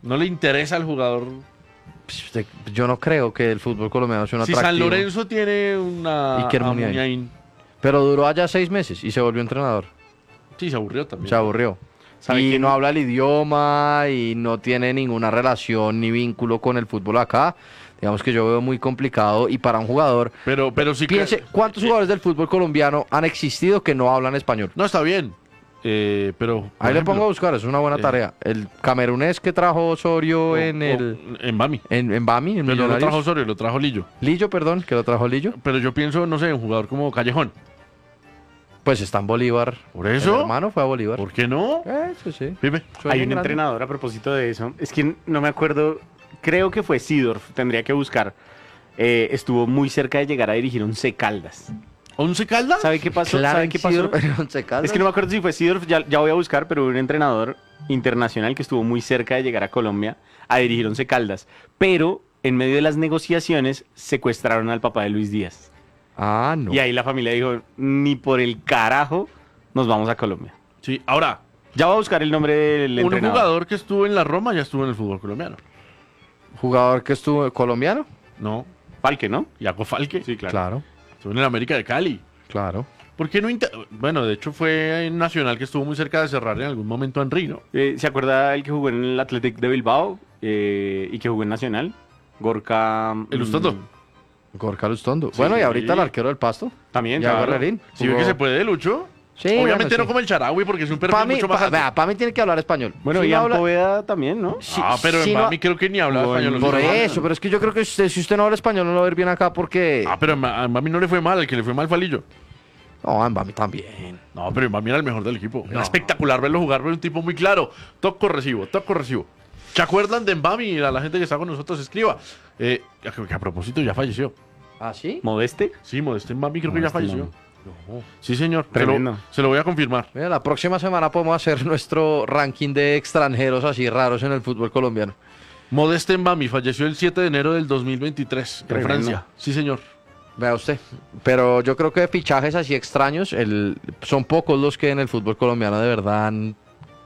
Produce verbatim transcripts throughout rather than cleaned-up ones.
No le interesa al jugador. Yo no creo que el fútbol colombiano sea un Si atractivo. San Lorenzo tiene una Iker a Muniain. Muniain, Pero duró allá seis meses y se volvió entrenador. sí, se aburrió también. Se aburrió. ¿Sabe Y quién? no habla el idioma y no tiene ninguna relación ni vínculo con el fútbol acá. Digamos que yo veo muy complicado y para un jugador... Pero, pero sí que- Piense, ¿cuántos jugadores del fútbol colombiano han existido que no hablan español? No, está bien. Eh, pero. por Ahí le ejemplo, pongo a buscar, es una buena eh, tarea. El camerunés que trajo Osorio o- en o- el... En Bami. En, en Bami, en Pero no lo Millonarios. trajo Osorio, lo trajo Lillo. Lillo, perdón, que lo trajo Lillo. Pero yo pienso, no sé, en un jugador como Callejón. Pues está en Bolívar. ¿Por eso? El hermano fue a Bolívar. ¿Por qué no? Eso sí. Pipe. Suena Hay un grande. entrenador a propósito de eso. Es que no me acuerdo. Creo que fue Seedorf. Tendría que buscar. Eh, estuvo muy cerca de llegar a dirigir Once Caldas. ¿Once Caldas? ¿Sabe qué pasó? ¿Sabe Clarence qué pasó? Seedorf en Once Caldas. Es que no me acuerdo si fue Seedorf, ya, ya voy a buscar, pero un entrenador internacional que estuvo muy cerca de llegar a Colombia a dirigir Once Caldas. Pero en medio de las negociaciones secuestraron al papá de Luis Díaz. Ah, no. Y ahí la familia dijo, ni por el carajo nos vamos a Colombia. Sí, ahora, Ya voy a buscar el nombre del un entrenador. jugador que estuvo en la Roma ya estuvo en el fútbol colombiano. Jugador que estuvo colombiano. No, Falque, ¿no? Iago Falque. Sí, claro. Claro, Estuvo en el América de Cali. claro. ¿Por qué no? inter- Bueno, de hecho fue en Nacional que estuvo muy cerca de cerrar en algún momento a Henry, ¿no? Eh, ¿Se acuerda el que jugó en el Athletic de Bilbao eh, y que jugó en Nacional? Gorka... El mm, Ustondo. Gorka Lustondo. Bueno, y ahorita el arquero del Pasto. También, Ya claro. Guerrerín. Si ve que se puede, Lucho. Sí, Obviamente bueno, no sí. como el Charaui porque es un perfil Para mí, mucho más pa- alto. vea, pa' mí tiene que hablar español. Bueno, Si y no habla- Poveda también, ¿no? si- ah, pero si en no- Bami creo que ni hablaba Jugó en- español. Por no sé. eso, pero es que yo creo que usted, si usted no habla español, no lo va a ver bien acá porque... Ah, pero en Ma- a Bami no le fue mal, el que le fue mal fue a Lillo. No, en Bami también. No, pero Bami era el mejor del equipo. Era espectacular verlo jugar, pero un tipo muy claro. Toco recibo, toco recibo. ¿Se acuerdan de Mbami? A la gente que está con nosotros escriba. Eh, que, que a propósito ya falleció. ¿Ah, sí? Modeste. Sí, Modeste Mbami creo que ya Modeste falleció. Mbami. Sí, señor. Se lo, Tremendo. se lo voy a confirmar. Mira, la próxima semana podemos hacer nuestro ranking de extranjeros así raros en el fútbol colombiano. Modeste Mbami falleció el siete de enero del dos mil veintitrés en Tremendo. Francia. Sí, señor. Vea usted. Pero yo creo que de fichajes así extraños, el, son pocos los que en el fútbol colombiano de verdad han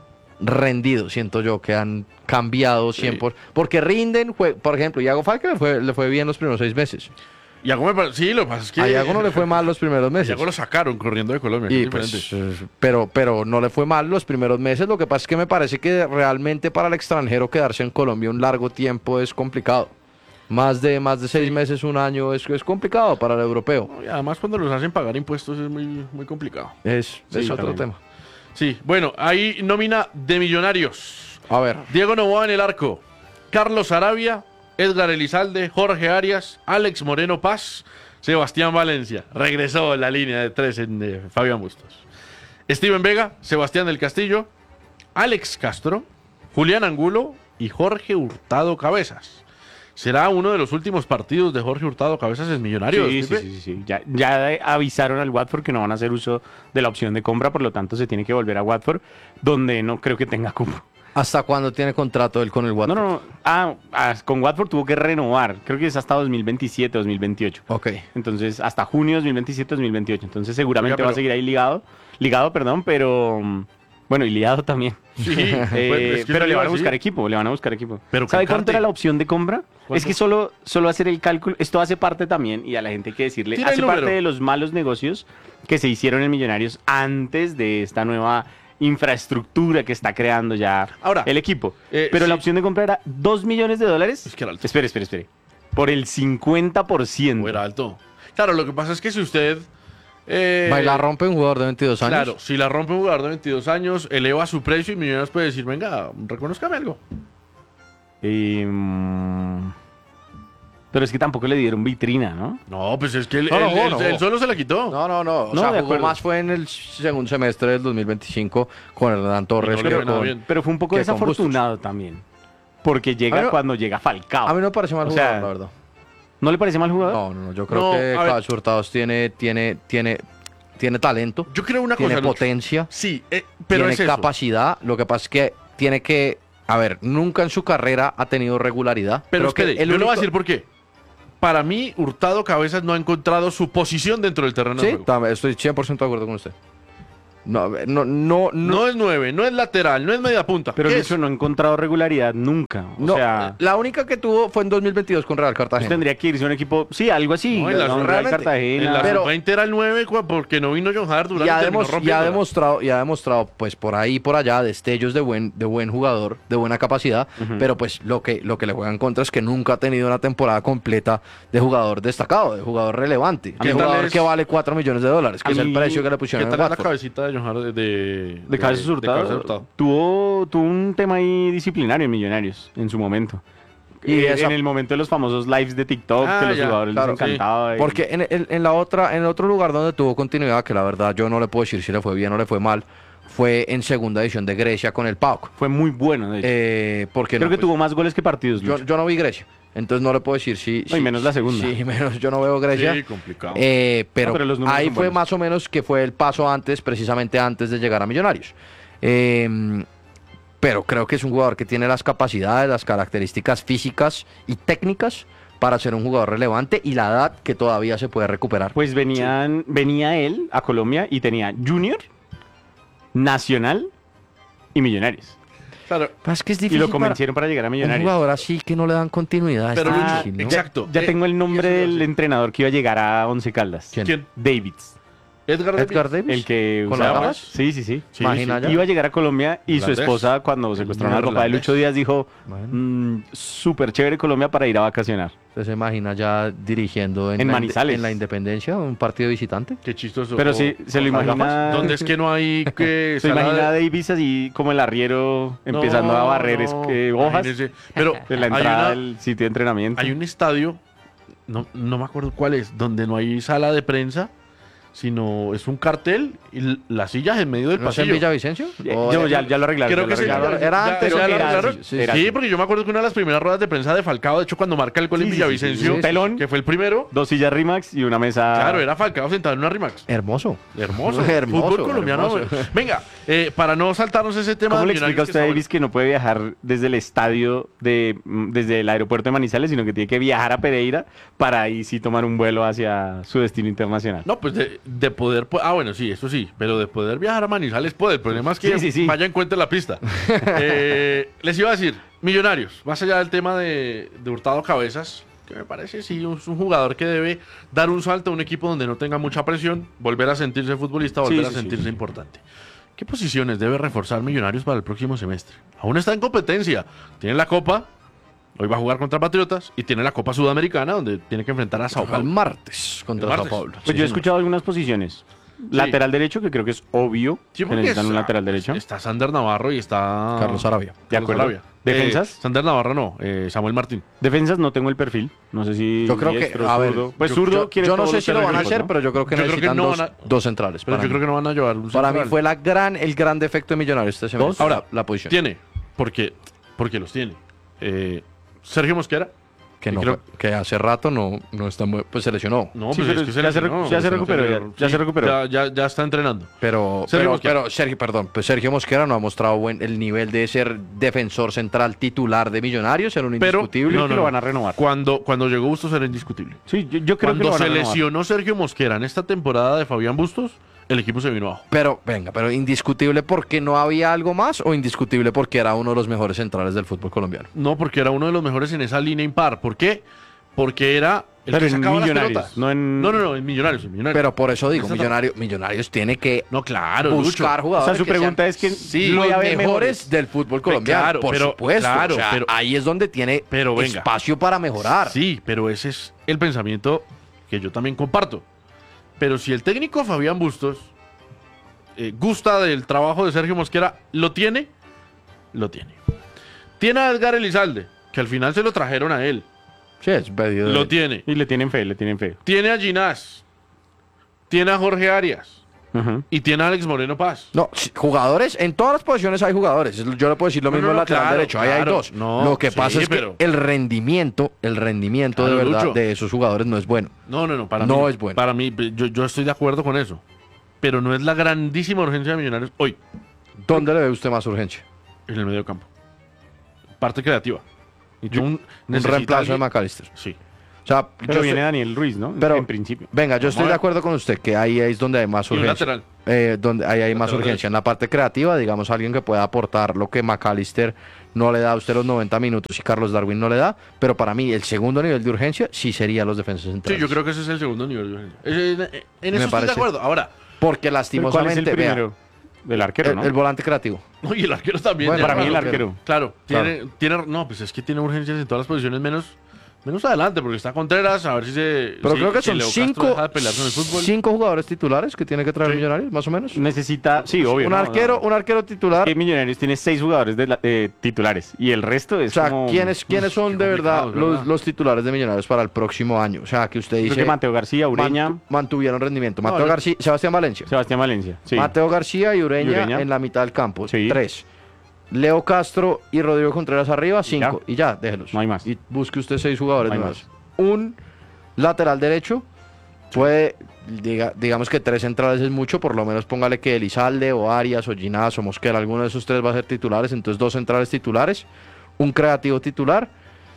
rendido, siento yo, que han cambiado cien por ciento. Porque rinden, jue- por ejemplo, Iago Falque le fue, le fue bien los primeros seis meses. Y Iago me pare- sí, lo que pasa es que... A Iago no le fue mal los primeros A meses. Iago lo sacaron corriendo de Colombia. que Y es pues, diferente. eh, pero, pero no le fue mal los primeros meses. Lo que pasa es que me parece que realmente para el extranjero quedarse en Colombia un largo tiempo es complicado. Más de, más de seis meses, un año es, es complicado para el europeo. Y además cuando los hacen pagar impuestos es muy, muy complicado. Es, Sí, es otro también. tema. Sí, bueno, ahí nómina de Millonarios. A ver. Diego Novoa en el arco. Carlos Arabia, Edgar Elizalde, Jorge Arias, Alex Moreno Paz, Sebastián Valencia. Regresó en la línea de tres en eh, Fabián Bustos. Steven Vega, Sebastián del Castillo, Alex Castro, Julián Angulo y Jorge Hurtado Cabezas. ¿Será uno de los últimos partidos de Jorge Hurtado Cabezas en Millonarios? Sí, sí, Pipe? sí, sí, sí. Ya, ya avisaron al Watford que no van a hacer uso de la opción de compra, por lo tanto se tiene que volver a Watford, donde no creo que tenga cupo. ¿Hasta cuándo tiene contrato él con el No, Watford? no, no. Ah, ah, con Watford tuvo que renovar. Creo que es hasta dos mil veintisiete, dos mil veintiocho. Ok. Entonces, hasta junio de dos mil veintisiete, dos mil veintiocho. Entonces, seguramente Oiga, va a pero- seguir ahí ligado. Ligado, perdón, pero... mm, Bueno, y liado también. Sí, Eh, pues, es que pero eso le iba van a decir. buscar equipo, le van a buscar equipo. Pero ¿Sabe con cuánto Carte. era la opción de compra? ¿Cuánto? Es que solo, solo hacer el cálculo, esto hace parte también, y a la gente hay que decirle, Tira el hace número. parte de los malos negocios que se hicieron en Millonarios antes de esta nueva infraestructura que está creando ya Ahora, el equipo. eh, Pero la sí. opción de compra era dos millones de dólares. Es que era alto. Espere, espere, espere. Por el cincuenta por ciento. O era alto. Claro, lo que pasa es que si usted... eh, Bailar rompe un jugador de veintidós años. Claro, si la rompe un jugador de veintidós años, eleva su precio y Millonarios puede decir, venga, reconózcame algo. Y, mm, pero es que tampoco le dieron vitrina, ¿no? No, pues es que él, No, no, él- no, él- no. él solo se la quitó. No, no, no. O No, sea, de jugó acuerdo. más fue en el segundo semestre del dos mil veinticinco con Hernán Torres. no le que fue nada con- bien. Pero fue un poco Que con desafortunado también. Porque A llega mí no- cuando llega Falcao. A mí no me parece mal O jugador, sea, la verdad. ¿No le parece mal jugador? No, no, no. Yo creo No, que a ver. Cabezas Hurtados tiene, tiene, tiene, tiene talento, Yo creo una tiene cosa, Lucho. potencia, Sí, eh, pero tiene es eso. capacidad. Lo que pasa es que tiene que... A ver, nunca en su carrera ha tenido regularidad. Pero Creo espere, que el yo le voy a único- decir por qué. Para mí, Hurtado Cabezas no ha encontrado su posición dentro del terreno de Sí, juego. también estoy cien por ciento de acuerdo con usted. No, no, no, no. No es nueve, no es lateral, no es media punta. Pero ¿Qué de es? hecho no ha encontrado regularidad nunca. O no, sea, la única que tuvo fue en dos mil veintidós con Real pues Cartagena. tendría que irse a un equipo, sí, algo así. No, en la- no, Real realmente, Cartagena. En la Pero- sub veinte era el nueve cua- porque no vino John Javier Durán y ha, terminó demos- y ha rompiéndola. demostrado, y ha demostrado, pues por ahí y por allá, destellos de buen, de buen jugador, de buena capacidad, Ujú. pero pues lo que, lo que le juega en contra es que nunca ha tenido una temporada completa de jugador destacado, de jugador relevante, ¿Qué de tal jugador es- que vale cuatro millones de dólares, que A es el mí- precio que le ¿Qué pusieron en tal es la Watford. cabecita de John Javier de, de, De Cabezas Hurtado. de Cabezas Hurtado? Tuvo, tuvo un tema ahí disciplinario en Millonarios en su momento. Y Y esa- en el momento de los famosos lives de TikTok, Ah, que los ya, jugadores claro, les sí. encantaba. y- Porque en, el- en la otra, en el otro lugar donde tuvo continuidad, que la verdad yo no le puedo decir si le fue bien o le fue mal, fue en segunda división de Grecia con el P A O K. fue muy bueno, de hecho. Eh, porque Creo no, que pues, tuvo más goles que partidos. yo, Lucho. yo no vi Grecia, entonces no le puedo decir si... No, y si- menos la segunda. Sí, menos yo no veo Grecia. Sí, complicado. Eh, pero, No, pero los números ahí son fue buenos. más o menos que fue el paso antes, precisamente antes de llegar a Millonarios. Eh, pero creo que es un jugador que tiene las capacidades, las características físicas y técnicas para ser un jugador relevante y la edad que todavía se puede recuperar. Pues venían, venía él a Colombia y tenía Junior, Nacional y Millonarios. Claro, Pues es que es Y difícil lo para convencieron para, llegar a un Millonarios. jugador así que no le dan continuidad. Pero es Lucho, difícil, ¿no? exacto. Ya Eh, tengo el nombre y eso del lo hace. entrenador que iba a llegar a Once Caldas. ¿Quién? ¿Quién? Davids. Edgar Davids. Edgar Davis. El que ¿Con usaba- las gafas? Sí, sí, sí. Sí, Imagina sí. ya. Iba a llegar a Colombia y su Irlandés. esposa, cuando secuestraron la ropa de Irlandés. Lucho Díaz, dijo: Bueno. "Mm, súper chévere Colombia para ir a vacacionar". ¿Usted se imagina ya dirigiendo en, En la, Manizales. en la Independencia un partido visitante? Qué chistoso. Pero O- sí, se lo o- imagina. ¿Dónde es que no hay que Se sala imagina a de- Davis así como el arriero No, empezando a barrer es- no, eh, hojas imagínese. Pero de la hay entrada una- del sitio de entrenamiento. Hay un estadio, no, no me acuerdo cuál es, donde no hay sala de prensa, sino es un cartel y l- las sillas en medio del ¿No es en pasillo. Villavicencio? Eh, ¿O yo, en- ya, ya lo arreglaron. Creo ya que lo sí, arreglaron. ya- era ya- antes, ya pero lo era arreglaron. así, sí, era Sí, así. porque yo me acuerdo que una de las primeras ruedas de prensa de Falcao, de hecho, cuando marca el gol en Sí, sí, sí, Villavicencio, sí, sí. Pelón. que fue el primero, Dos sillas Rimax y una mesa. claro, era Falcao sentado en una Rimax. Hermoso. Hermoso. Hermoso, Fútbol colombiano. hermoso. Venga, eh, para no saltarnos ese tema ¿Cómo de le explica a Millonarios usted a que Davis está que no puede viajar desde el estadio, de, mm, desde el aeropuerto de Manizales, sino que tiene que viajar a Pereira para ahí sí tomar un vuelo hacia su destino internacional? bueno? No, pues de, de poder. pu- Ah, bueno, sí, eso sí. Pero de poder viajar a Manizales puede. El problema es que Sí, sí, sí. vaya encuentre la pista. Eh, les iba a decir, Millonarios, más allá del tema de, de Hurtado Cabezas, que me parece sí es un jugador que debe dar un salto a un equipo donde no tenga mucha presión, volver a sentirse futbolista, Sí, volver sí, a sí, sentirse sí. importante. ¿Qué posiciones debe reforzar Millonarios para el próximo semestre? Aún está en competencia. Tiene la Copa, hoy va a jugar contra Patriotas, y tiene la Copa Sudamericana, donde tiene que enfrentar a Sao El Paulo. martes contra El Sao martes. Paulo. Pues Sí, yo he señor. escuchado algunas posiciones. Lateral derecho, que creo que es obvio Sí, que porque necesitan un está- lateral derecho. Está Sander Navarro y está Carlos Arabia. De Carlos acuerdo. Arabia. ¿Defensas? Eh, Sander Navarro no, eh, Samuel Martín. Defensas no tengo el perfil. No sé si. Yo creo que, diestro, a ver, zurdo. Pues yo, zurdo yo- quiere yo no todos sé los si lo van a terrenos, hacer, ¿no? pero yo creo que Yo creo que necesitan no dos, van a- dos centrales. Pero para yo mí. creo que no van a llevar un Para mí central. fue la gran, el gran defecto de Millonarios este semestre. Ahora, la, la posición. Tiene, porque, porque los tiene. Eh, Sergio Mosquera. Que, y no, creo- fue- que hace rato no, no está muy, pues se lesionó. No, Sí, pues pero es que se ya se lesionó, recu- ya se pues, recuperó, ya- pero- ya se recuperó. Ya, ya, ya está entrenando. Pero, Sergio pero, Mosquera. pero Sergio, perdón, pues Sergio Mosquera no ha mostrado buen, el nivel de ser defensor central titular de Millonarios, era un Pero- indiscutible. Creo No, que no, lo no. van a renovar. Cuando, cuando llegó Bustos era indiscutible. Sí, yo, yo creo que Cuando lo van a se renovar. lesionó Sergio Mosquera en esta temporada de Fabián Bustos, el equipo se vino abajo. Pero, venga, pero indiscutible porque no había algo más o indiscutible porque era uno de los mejores centrales del fútbol colombiano. No, porque era uno de los mejores en esa línea impar. ¿Por qué? Porque era el Pero que en sacaba las Millonarios, pelotas. no en- No, no, no, en Millonarios, en Millonarios. Pero por eso digo, Esa Millonario, Millonarios tiene que no, claro, buscar Lucho. O jugadores. sea, su que sean pregunta es que sí, no los voy a ver mejores mejores. del fútbol colombiano, claro, por pero- supuesto. claro, o sea, pero- ahí es donde tiene pero venga. espacio para mejorar. Sí, pero ese es el pensamiento que yo también comparto. Pero si el técnico Fabián Bustos eh, gusta del trabajo de Sergio Mosquera, ¿lo tiene? Lo tiene. Tiene a Edgar Elizalde, que al final se lo trajeron a él. Sí, es pedido de- Lo tiene. Y le tienen fe, le tienen fe. Tiene a Ginás. Tiene a Jorge Arias. Ujú. Y tiene a Alex Moreno Paz. No, sí, jugadores, en todas las posiciones hay jugadores. Yo le puedo decir lo No, mismo no, en no, lateral claro, derecho. Ahí hay claro. dos. No, lo que sí, pasa es pero- que el rendimiento, el rendimiento de Claro, verdad Lucho. de esos jugadores no es bueno. No, no, no. Para No mí, es bueno. Para mí, yo, yo estoy de acuerdo con eso. Pero no es la grandísima urgencia de Millonarios hoy ¿Dónde le ve usted más urgencia? en el medio campo. Parte creativa. Y tú Yo- un, Un necesita reemplazo de alguien- McAllister. Sí. O sea, Pero yo viene estoy- Daniel Ruiz, ¿no? pero- En principio. venga, yo Vamos estoy a de ver. acuerdo con usted que ahí es donde hay más Y un urgencia. lateral. eh, donde ahí hay más Lateral urgencia derecho. en la parte creativa, digamos alguien que pueda aportar lo que McAllister no le da a usted los noventa minutos y Carlos Darwin no le da, pero para mí el segundo nivel de urgencia sí sería los defensas Sí, centrales. yo creo que ese es el segundo nivel de urgencia. Eh, En, en eso Me estoy parece. de acuerdo. Ahora, Porque Pero ¿cuál es lastimosamente, el vea, primero? Del arquero, el, ¿no? el volante creativo. no, y el arquero también. Bueno, ya, Para mí el claro, arquero. Claro, Claro. tiene, tiene, no, pues es que tiene urgencias en todas las posiciones menos, menos adelante, porque está Contreras, a ver si se. Pero si- creo que si son Leo Castro cinco, deja de pelear con el fútbol. cinco jugadores titulares que tiene que traer Sí. Millonarios, más o menos. Necesita, sí, obvio. un ¿no? arquero, No. un arquero titular. Que Millonarios tiene seis jugadores de la- eh, titulares y el resto O es sea, como... ¿quiénes, ¿quiénes son qué de verdad complicado, los, ¿verdad? los titulares de Millonarios para el próximo año? O sea, que usted Creo dice que Mateo García, Ureña, mantu- mantuvieron rendimiento. No, Mateo yo- García, Sebastián Valencia. Sebastián Valencia. Sí. Mateo García y Ureña, Y Ureña. en la mitad del campo. Sí. Tres. Leo Castro y Rodrigo Contreras arriba, cinco. Y ya, déjelos. No hay más. Y busque usted seis jugadores No hay nuevos. Un lateral derecho. Puede, diga- digamos que tres centrales es mucho, por lo menos póngale que Elizalde o Arias o Ginás o Mosquera, alguno de esos tres va a ser titulares, entonces dos centrales titulares, un creativo titular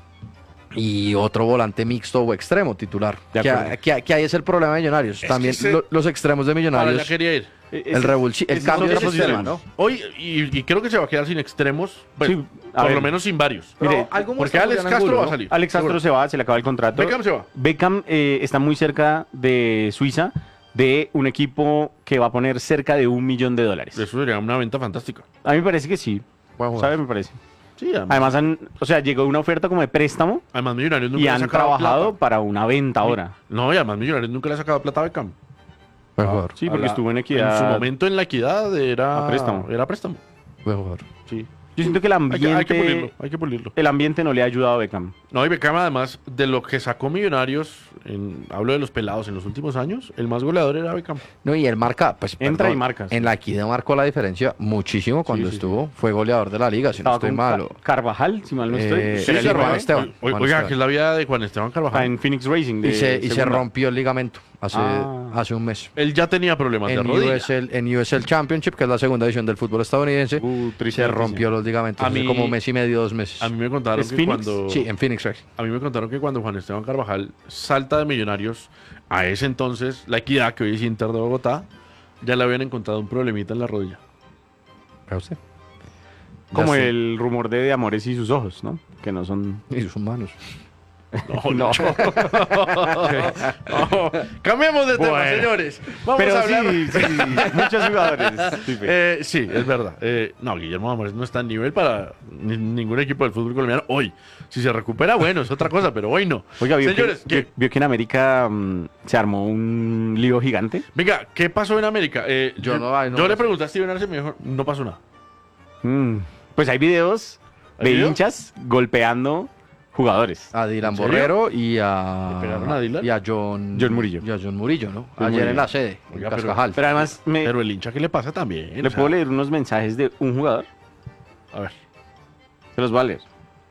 y otro volante mixto o extremo titular. De Que, acuerdo. que- que ahí es el problema de Millonarios. Es También que ese- lo- los extremos de Para Millonarios, allá quería ir. E- el, ese- revulsi- el ese es cambio de otra sistema, posición. ¿no? Hoy, y, y creo que se va a quedar sin extremos, pues, Sí, a por ver. lo menos sin varios. Mire, Pero algo Porque muestra Alex Julián Castro Angulo, va a ¿no? salir. Alex Castro seguro. se va, se le acaba el contrato. Beckham se va. Beckham eh, está muy cerca de Suiza, de un equipo que va a poner cerca de un millón de dólares. Eso sería una venta fantástica. A mí me parece que sí. Buen jugador. ¿Sabes? Me parece. Sí, además, Además, han, o sea, llegó una oferta como de préstamo además Millonarios nunca y le ha han sacado trabajado plata. para una venta ahora. No, y además Millonarios nunca le ha sacado plata a Beckham. Buen jugador. Sí, porque A la- estuvo en Equidad. En su momento en la equidad era A préstamo. Era préstamo. Buen jugador. Sí. Yo siento que el Hay que, ambiente, hay que pulirlo, hay que pulirlo. el ambiente no le ha ayudado a Beckham. No, y Beckham además, de lo que sacó Millonarios, en, hablo de los pelados en los últimos años, el más goleador era Beckham. No, y él marca, pues Entra perdón, y marca, sí. En la equidad marcó la diferencia muchísimo cuando sí, sí. estuvo. Fue goleador de la liga, si no Estaba estoy con malo. Ca- Carvajal, si mal no estoy. Eh, que sí, era sí, el Juan Juan Esteban. Oiga, Juan oiga, Esteban. que es la vida de Juan Esteban Carvajal. en Phoenix Racing. De Y se, y se segunda. rompió el ligamento hace, Ah. hace un mes. Él ya tenía problemas de En rodilla. U S L, en U S L Championship, que es la segunda división del fútbol estadounidense, Uh, triste se noticia. rompió los ligamentos A hace mí- como un mes y medio, dos meses. A mí me contaron ¿Es que Phoenix? cuando Sí, en Phoenix Racing. a mí me contaron que cuando Juan Esteban Carvajal salta de Millonarios, a ese entonces la Equidad, que hoy es Inter de Bogotá, ya le habían encontrado un problemita en la rodilla. ¿Para usted? Como Ya sé. el rumor de, de Amores y sus ojos, ¿no? Que no son... Y sus manos. No, no. No. Cambiemos de tema, Bueno. señores. Vamos Pero a hablar. sí, sí, muchos jugadores. Pipe. Eh, sí, es verdad. Eh, no, Guillermo Amores no está en nivel para ni- ningún equipo del fútbol colombiano hoy. Si se recupera, bueno, es otra cosa, pero hoy no. Oiga, ¿vio, Señores, que, ¿qué? vio- vio que en América mm, se armó un lío gigante? Venga, ¿qué pasó en América? Eh, Yo yo no- ay, no yo sé. le pregunté a Steven Arce y me dijo, no pasó nada. Mm, Pues hay videos ¿Hay de video? hinchas golpeando jugadores. A Dylan ¿En serio? Borrero y a, ¿Le pegaron a Dylan? y a John, John Murillo. y a John Murillo, ¿no? John Ayer Murillo. en la sede, en Oiga, pero- Cascajal. Pero además, me, Pero el hincha, ¿qué le pasa también? le O sea, puedo leer unos mensajes de un jugador. A ver. Se los voy a leer.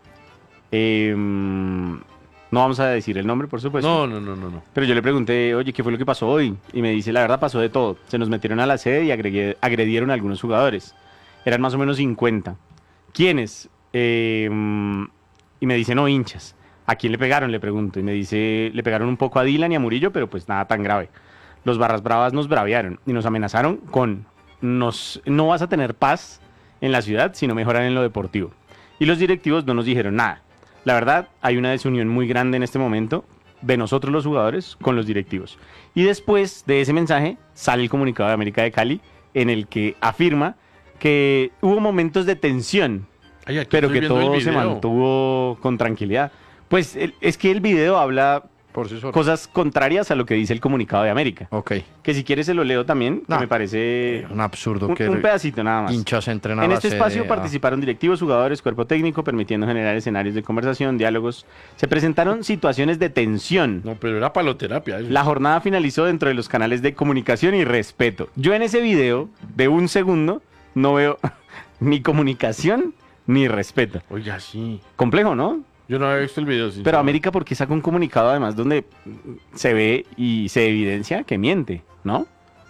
Eh, mm, no vamos a decir el nombre, por supuesto. No, no, no, no, no. Pero yo le pregunté, oye, ¿qué fue lo que pasó hoy? Y me dice, la verdad pasó de todo. Se nos metieron a la sede y agregué- agredieron a algunos jugadores. Eran más o menos cincuenta. ¿Quiénes? Eh, mm, y me dice, no, hinchas. ¿A quién le pegaron? Le pregunto. Y me dice, le pegaron un poco a Dylan y a Murillo, pero pues nada tan grave. Los Barras Bravas nos bravearon y nos amenazaron con, nos, no vas a tener paz en la ciudad si no mejoran en lo deportivo. Y los directivos no nos dijeron nada. La verdad, hay una desunión muy grande en este momento de nosotros los jugadores con los directivos. Y después de ese mensaje sale el comunicado de América de Cali en el que afirma que hubo momentos de tensión, Ay, aquí pero estoy que viendo el todo se video. mantuvo con tranquilidad. Pues el- es que el video habla Por sí solo. cosas contrarias a lo que dice el comunicado de América. Ok. Que si quieres se lo leo también, que No. me parece Un absurdo un, que un pedacito nada más. hinchas entren a En la este sede espacio a- participaron directivos, jugadores, cuerpo técnico, permitiendo generar escenarios de conversación, diálogos. Se presentaron situaciones de tensión. No, pero era paloterapia. eso. La jornada finalizó dentro de los canales de comunicación y respeto. Yo en ese video de un segundo no veo ni comunicación ni respeto. Oiga, sí. Complejo, ¿no? Yo no había visto el video. Pero sinceramente. América, ¿por qué saca un comunicado además donde se ve y se evidencia que miente, ¿no?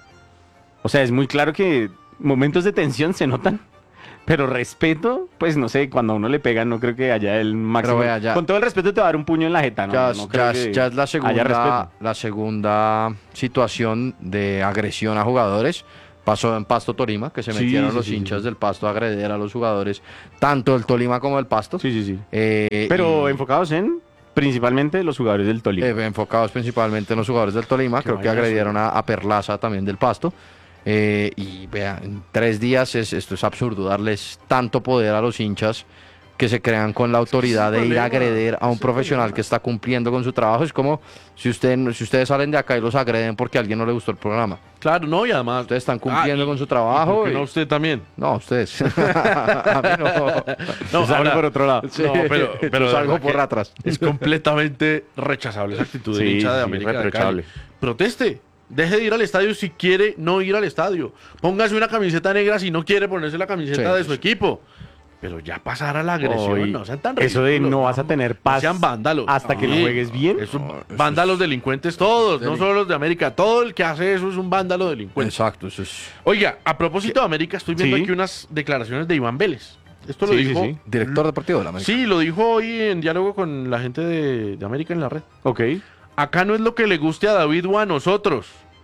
O sea, es muy claro que momentos de tensión se notan. Pero respeto, pues no sé, cuando a uno le pegan, no creo que haya el máximo. vea, ya- Con todo el respeto te va a dar un puño en la jeta, ¿no? Ya, No es- creo ya es- que ya es la haya segunda, respeto. la segunda situación de agresión a jugadores. Pasó en Pasto Tolima, que se Sí, metieron sí, los sí, hinchas sí. del Pasto a agredir a los jugadores, tanto del Tolima como del Pasto. Sí, sí, sí. Eh, Pero y, enfocados en principalmente los jugadores del Tolima. eh, enfocados principalmente en los jugadores del Tolima, Qué creo que vainazo. agredieron a, a Perlaza también del Pasto. Eh, y vean, en tres días es, esto es absurdo, darles tanto poder a los hinchas que se crean con la autoridad Ese es de el ir a problema, agredir a ese un es el profesional problema. que está cumpliendo con su trabajo. Es como si, usted, si ustedes salen de acá y los agreden porque a alguien no le gustó el programa. Claro, no, y además... Ustedes están cumpliendo Ah, y- con su ¿y trabajo. por qué y- no usted también? No, ustedes. A mí no. No, Sale ahora- por otro lado. Sí, No, pero, pero yo de salgo verdad por que atrás. Es completamente rechazable esa actitud del Sí, hincha de sí, América de reprochable. Cali. Proteste. Deje de ir al estadio si quiere no ir al estadio. Póngase una camiseta negra si no quiere ponerse la camiseta Sí, de su sí. equipo. Pero ya pasar a la agresión, Oy, no sean tan eso de ridículos, no vas a tener paz sean vándalos. hasta que no Sí, juegues bien. Eso, No, eso vándalos es- delincuentes todos, no Deli- solo los de América. Todo el que hace eso es un vándalo delincuente. Exacto, eso es Oiga, a propósito de América, estoy viendo Sí. aquí unas declaraciones de Iván Vélez. Esto lo Sí, sí, dijo. sí. director deportivo de la América. Sí, lo dijo hoy en diálogo con la gente de, de América en la red. Ok. Acá no es lo que le guste a David o a nosotros.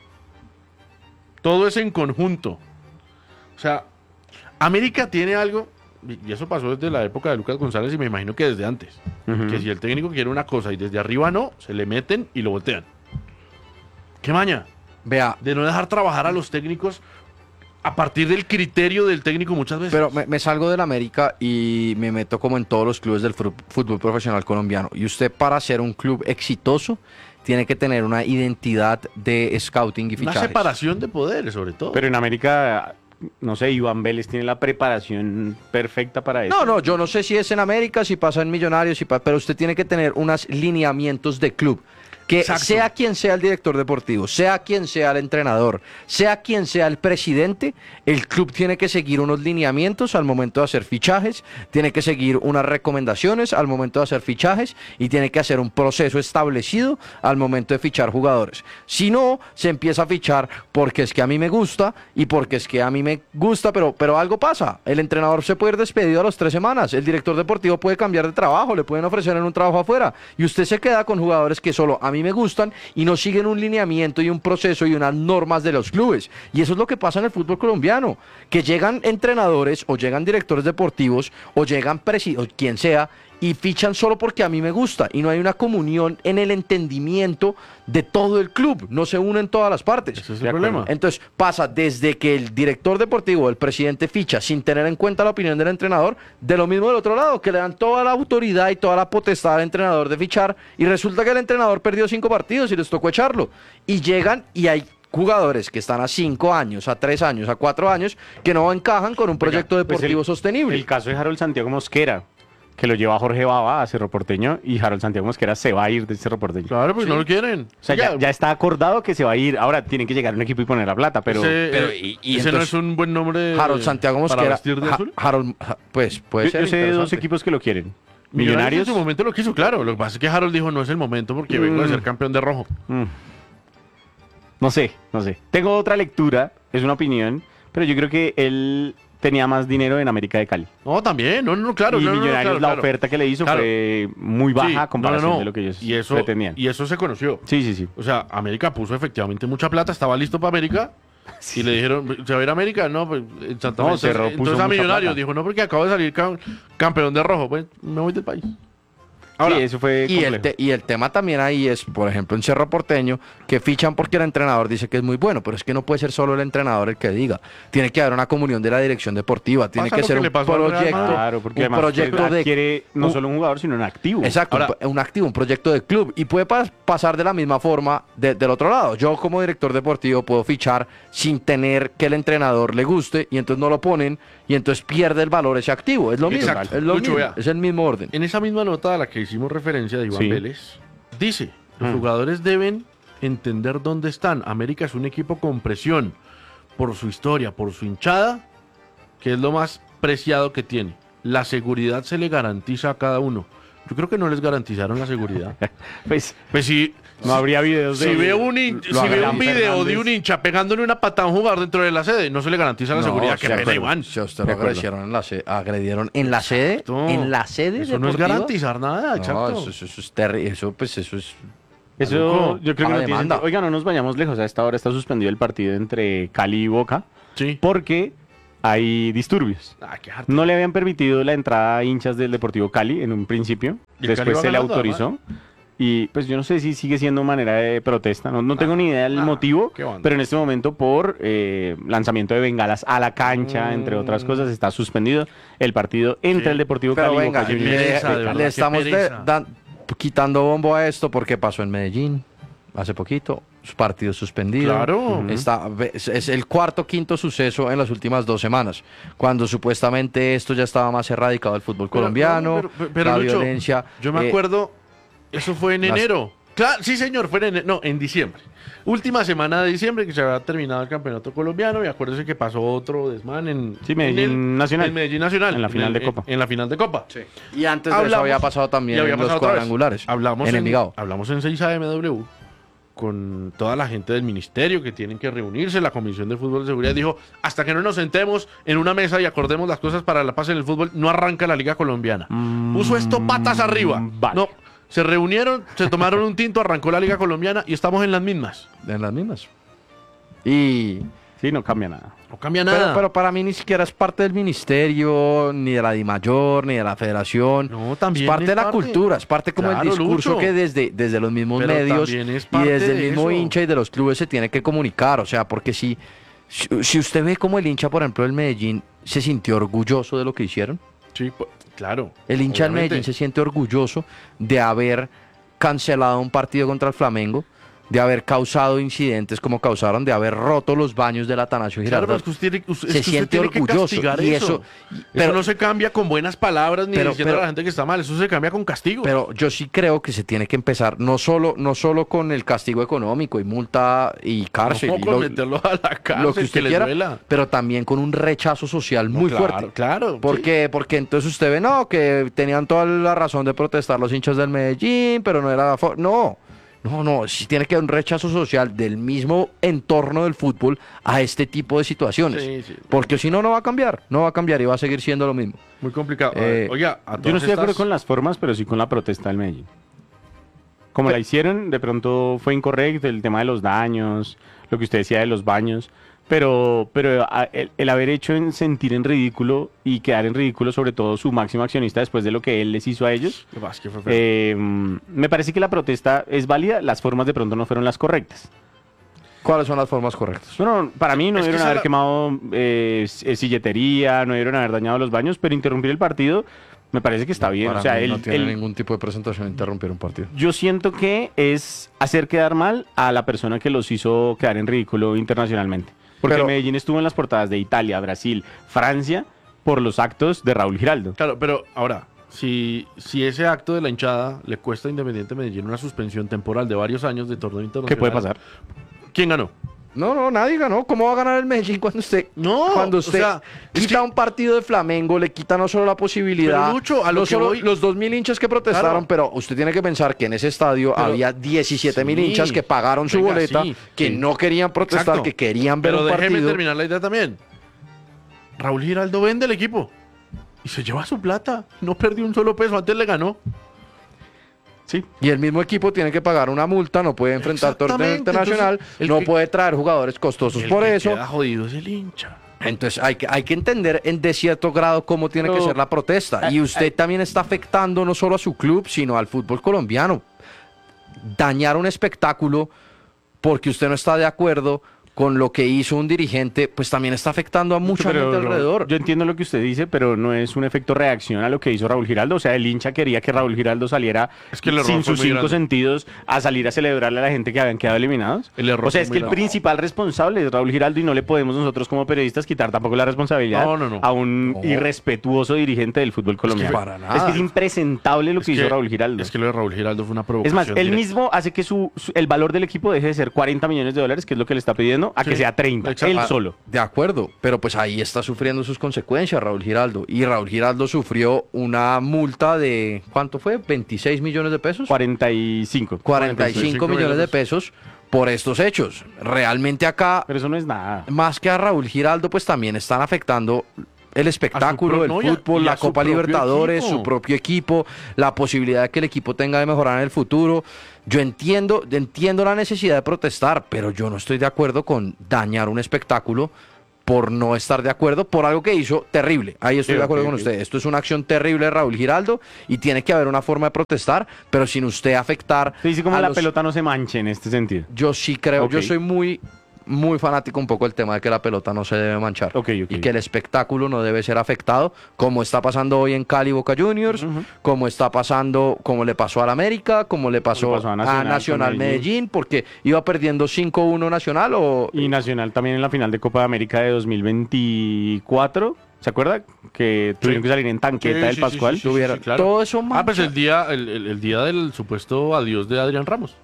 Todo es en conjunto. O sea, América tiene algo, y eso pasó desde la época de Lucas González y me imagino que desde antes. Ujú. Que si el técnico quiere una cosa y desde arriba no, se le meten y lo voltean. ¿Qué maña? Vea, De no dejar trabajar a los técnicos a partir del criterio del técnico muchas veces. pero me, me salgo del América y me meto como en todos los clubes del fru- fútbol profesional colombiano. Y usted, para ser un club exitoso, tiene que tener una identidad de scouting y Una fichajes. separación de poderes, sobre todo. Pero en América, no sé, Iván Vélez tiene la preparación perfecta para eso. No, no, yo no sé si es en América, si pasa en Millonarios, si pa- pero usted tiene que tener unos lineamientos de club. Que Exacto. sea quien sea el director deportivo, sea quien sea el entrenador, sea quien sea el presidente, el club tiene que seguir unos lineamientos al momento de hacer fichajes, tiene que seguir unas recomendaciones al momento de hacer fichajes y tiene que hacer un proceso establecido al momento de fichar jugadores. Si no, se empieza a fichar porque es que a mí me gusta y porque es que a mí me gusta, pero, pero algo pasa. El entrenador se puede ir despedido a las tres semanas, el director deportivo puede cambiar de trabajo, le pueden ofrecer en un trabajo afuera y usted se queda con jugadores que solo a mí me gustan y no siguen un lineamiento y un proceso y unas normas de los clubes. Y eso es lo que pasa en el fútbol colombiano, que llegan entrenadores o llegan directores deportivos o llegan presi o quien sea y fichan solo porque a mí me gusta y no hay una comunión en el entendimiento de todo el club, no se unen todas las partes. Ese es De el acuerdo. problema. Entonces pasa desde que el director deportivo, el presidente ficha sin tener en cuenta la opinión del entrenador, de lo mismo del otro lado, que le dan toda la autoridad y toda la potestad al entrenador de fichar y resulta que el entrenador perdió cinco partidos y les tocó echarlo. Y llegan y hay jugadores que están a cinco años, a tres años, a cuatro años, que no encajan con un proyecto Pues deportivo el- sostenible. El caso de Harold Santiago Mosquera, que lo lleva Jorge Baba a Cerro Porteño y Harold Santiago Mosquera se va a ir de Cerro Porteño. Claro, pues Sí. no lo quieren. O sea, ya, ya está acordado que se va a ir. Ahora tienen que llegar a un equipo y poner la plata, pero... ese, pero, eh, y- y ese no entonces- es un buen nombre Harold Santiago para Mosquera. vestir de Ha- azul. Harold, ja- pues puede yo, ser. yo sé de dos interesante. equipos que lo quieren. Millonarios en Millonarios. su momento lo quiso, claro. Lo que pasa es que Harold dijo no es el momento porque vengo de Mm. ser campeón de rojo. Mm. No sé, no sé. Tengo otra lectura, es una opinión, pero yo creo que él tenía más dinero en América de Cali. No, también, no, no, claro. y no, no, no, Millonarios, claro, la claro. oferta que le hizo Claro. fue muy baja Sí, a comparación no, no, no. de lo que ellos y eso, pretendían. Y eso se conoció. Sí, sí, sí. O sea, América puso efectivamente mucha plata, estaba listo para América. Y le dijeron, ¿se va a ir a América? No, pues en Santa No, Fe. Cerro Entonces, puso entonces a mucha Millonarios plata. dijo, no, porque acabo de salir cam- campeón de rojo. Pues me voy del país. Ahora, sí, eso fue Y el, complejo. te- y el tema también ahí es, por ejemplo, en Cerro Porteño, que fichan porque el entrenador dice que es muy bueno, pero es que no puede ser solo el entrenador el que diga. Tiene que haber una comunión de la dirección deportiva, tiene Pasa que lo ser que un le pasó al Real proyecto, Madrid. Claro, porque un además proyecto usted de adquiere no un- solo un jugador, sino un activo. Exacto, Ahora- un, un activo, un proyecto de club. Y puede pas- pasar de la misma forma de- del otro lado. Yo como director deportivo puedo fichar sin tener que el entrenador le guste y entonces no lo ponen y entonces pierde el valor ese activo. Es lo mismo, Exacto. es, lo Lucho, mismo, vea. es el mismo orden. en esa misma nota a la que hicimos referencia de Iván Sí. Vélez, dice, los Mm. jugadores deben entender dónde están. América es un equipo con presión por su historia, por su hinchada, que es lo más preciado que tiene. La seguridad se le garantiza a cada uno. Yo creo que no les garantizaron la seguridad. Pues Pues si, no habría videos de... si ve un, hin- lo si ve agarran un video Fernández. de un hincha pegándole una patada a un jugador dentro de la sede, no se le garantiza la No, seguridad. si Qué a pena, usted- Iván. si a usted De lo acuerdo. agredieron en la sede, agredieron en la sede, Exacto. en la sede Eso no es deportiva. garantizar nada, No, exacto. eso, eso- eso es terrible, eso pues eso es Eso Maluco, yo creo que a no la tiene demanda. sentido. Oiga, no nos vayamos lejos. A esta hora está suspendido el partido entre Cali y Boca Sí. porque hay disturbios. Ah, qué harto. No le habían permitido la entrada a hinchas del Deportivo Cali en un principio. Y el Cali Después va se le ganando, autorizó. Y pues yo no sé si sigue siendo manera de protesta. No, no tengo ni idea del ah, motivo. qué banda. Pero en este momento por eh, lanzamiento de bengalas a la cancha, Mm. entre otras cosas, está suspendido el partido entre Sí. el Deportivo Pero Cali y venga, Boca le, Juniors. pereza, de le verdad, qué estamos de- pereza. dan- quitando bombo a esto porque pasó en Medellín hace poquito, partido suspendido. Claro. Está, es, es el cuarto, quinto suceso en las últimas dos semanas, cuando supuestamente esto ya estaba más erradicado del fútbol Pero, colombiano, no, pero- pero, la Lucho, violencia. Yo me eh, acuerdo, eso fue en las- enero. Claro, sí, señor, fue en enero. No, en diciembre. Última semana de diciembre que se había terminado el campeonato colombiano. Y acuérdese que pasó otro desmán en, Sí, Medellín en el- Nacional. En Medellín Nacional. En la final de el- Copa. En, en la final de Copa. Y antes de eso Hablamos- había pasado también Y había en los pasado otra vez. cuadrangulares. Hablamos en en, Envigado. hablamos en seis A M W con toda la gente del ministerio que tienen que reunirse. La Comisión de Fútbol de Seguridad dijo, hasta que no nos sentemos en una mesa y acordemos las cosas para la paz en el fútbol, no arranca la Liga Colombiana. Puso esto patas arriba. vale. No, se reunieron, se tomaron un tinto, arrancó la Liga Colombiana y estamos en las mismas. En las mismas. Y Sí, no cambia nada. No cambia pero, nada. pero para mí ni siquiera es parte del ministerio, ni de la DIMAYOR, ni de la federación. No, también es parte es de la parte. cultura, es parte como Claro, el discurso Lucho. que desde, desde los mismos Pero medios también es y parte desde el de mismo eso. hincha y de los clubes se tiene que comunicar. O sea, porque si, si, si usted ve como el hincha, por ejemplo, del Medellín se sintió orgulloso de lo que hicieron, Sí, pues, claro. el hincha del obviamente. Medellín se siente orgulloso de haber cancelado un partido contra el Flamengo, de haber causado incidentes como causaron, de haber roto los baños del Atanasio Claro, pero Girardot. es que usted, tiene- usted- Se es que usted siente tiene que orgulloso, castigar y eso. eso- Eso pero- no se cambia con buenas palabras ni pero- diciendo a pero- la gente que está mal. Eso se cambia con castigo. Pero yo sí creo que se tiene que empezar no solo, no solo con el castigo económico y multa y cárcel, no y con lo, meterlo a la cárcel, lo que usted le quiera, duela. pero también con un rechazo social No, muy claro, fuerte. Claro. ¿Por sí. qué? Porque entonces usted ve, no, que tenían toda la razón de protestar los hinchas del Medellín, pero no era la for- No, no, no, sí tiene que haber un rechazo social del mismo entorno del fútbol a este tipo de situaciones. Sí, sí. Porque si no, no va a cambiar, no va a cambiar y va a seguir siendo lo mismo. Muy complicado. Eh, Oiga, a Yo no todas estoy de acuerdo estas- con las formas, pero sí con la protesta del Medellín. Como Pe- la hicieron, de pronto fue incorrecto el tema de los daños, lo que usted decía de los baños, pero, pero a- el, el haber hecho en sentir en ridículo y quedar en ridículo sobre todo su máximo accionista después de lo que él les hizo a ellos, Qué más, qué fue feo. eh, me parece que la protesta es válida, las formas de pronto no fueron las correctas. ¿Cuáles son las formas correctas? Bueno, para mí no Es que debieron esa haber la- quemado eh, s- silletería, no debieron haber dañado los baños, pero interrumpir el partido me parece que está bien. Para O sea, mí el, no tiene el- ningún tipo de presentación interrumpir un partido. yo siento que es hacer quedar mal a la persona que los hizo quedar en ridículo internacionalmente. Porque Pero- Medellín estuvo en las portadas de Italia, Brasil, Francia por los actos de Raúl Giraldo. Claro, pero ahora, si, si ese acto de la hinchada le cuesta a Independiente Medellín una suspensión temporal de varios años de torneo internacional. ¿Qué puede pasar? ¿Quién ganó? No, no, nadie ganó. ¿Cómo va a ganar el Medellín cuando usted, No, cuando o usted sea, es quita que- un partido de Flamengo, le quita no solo la posibilidad, Pero, Lucho, a lo no que solo voy- los dos mil hinchas que protestaron, Claro. pero usted tiene que pensar que en ese estadio Pero- había diecisiete mil Sí. hinchas que pagaron su Venga, boleta, sí, que sí. no querían protestar, Exacto. que querían ver Pero un déjeme partido. terminar la idea también. Raúl Giraldo vende el equipo y se lleva su plata. No perdió un solo peso, antes le ganó. Sí. Y el mismo equipo tiene que pagar una multa, no puede enfrentar torneo Exactamente, internacional, entonces, el no que- puede traer jugadores costosos El por que eso. queda jodido es el hincha. Entonces hay que, hay que entender en de cierto grado cómo tiene que Pero- ser la protesta. Y Ay, usted ay. también está afectando no solo a su club, sino al fútbol colombiano. Dañar un espectáculo porque usted no está de acuerdo con lo que hizo un dirigente, pues también está afectando a mucha Pero gente no, alrededor. Yo entiendo lo que usted dice, pero no es un efecto reacción a lo que hizo Raúl Giraldo. O sea, el hincha quería que Raúl Giraldo saliera Es que el error sin fue sus muy cinco grande. sentidos a salir a celebrarle a la gente que habían quedado eliminados. El error o sea, fue es muy que el grande. principal responsable es Raúl Giraldo y no le podemos nosotros como periodistas quitar tampoco la responsabilidad No, no, no. a un No. irrespetuoso dirigente del fútbol colombiano. para nada. Es que es impresentable lo que Es hizo que- Raúl Giraldo. Es que lo de Raúl Giraldo fue una Es provocación. más, él directa. mismo hace que su, su- el valor del equipo deje de ser cuarenta millones de dólares, que es lo que le está pidiendo, a que Sí, sea treinta. exacto. Él Ah, solo. De acuerdo, pero pues ahí está sufriendo sus consecuencias Raúl Giraldo. Y Raúl Giraldo sufrió una multa de, ¿cuánto fue? ¿veintiséis millones de pesos? cuarenta y cinco. cuarenta y cinco millones de pesos por estos hechos. Realmente acá, Pero eso no es nada. más que a Raúl Giraldo, pues también están afectando el espectáculo, pro- el no, y a- fútbol, y a la su Copa propio Libertadores, equipo. su propio equipo, la posibilidad de que el equipo tenga de mejorar en el futuro. Yo entiendo, entiendo la necesidad de protestar, pero yo no estoy de acuerdo con dañar un espectáculo por no estar de acuerdo por algo que hizo terrible. Ahí estoy Sí, de acuerdo ok, con ok. usted. Esto es una acción terrible de Raúl Giraldo y tiene que haber una forma de protestar, pero sin usted afectar Se dice como a la los- pelota no se manche en este sentido. Yo sí creo, Ok. yo soy muy, muy fanático un poco del tema de que la pelota no se debe manchar. Ok, ok. Y que el espectáculo no debe ser afectado, como está pasando hoy en Cali Boca Juniors, Ujú. como está pasando, como le pasó al América, como le pasó, pasó a a Nacional Nacional, con Medellín. Medellín, porque iba perdiendo cinco uno Nacional o... Y Nacional también en la final de Copa de América de dos mil veinticuatro. ¿Se acuerda? Que tuvieron que salir en tanqueta Sí, del sí, Pascual. sí, sí, tuvieron- sí, claro. todo eso Ah, pues mancha. el día, el, el- el día del supuesto adiós de Adrián Ramos.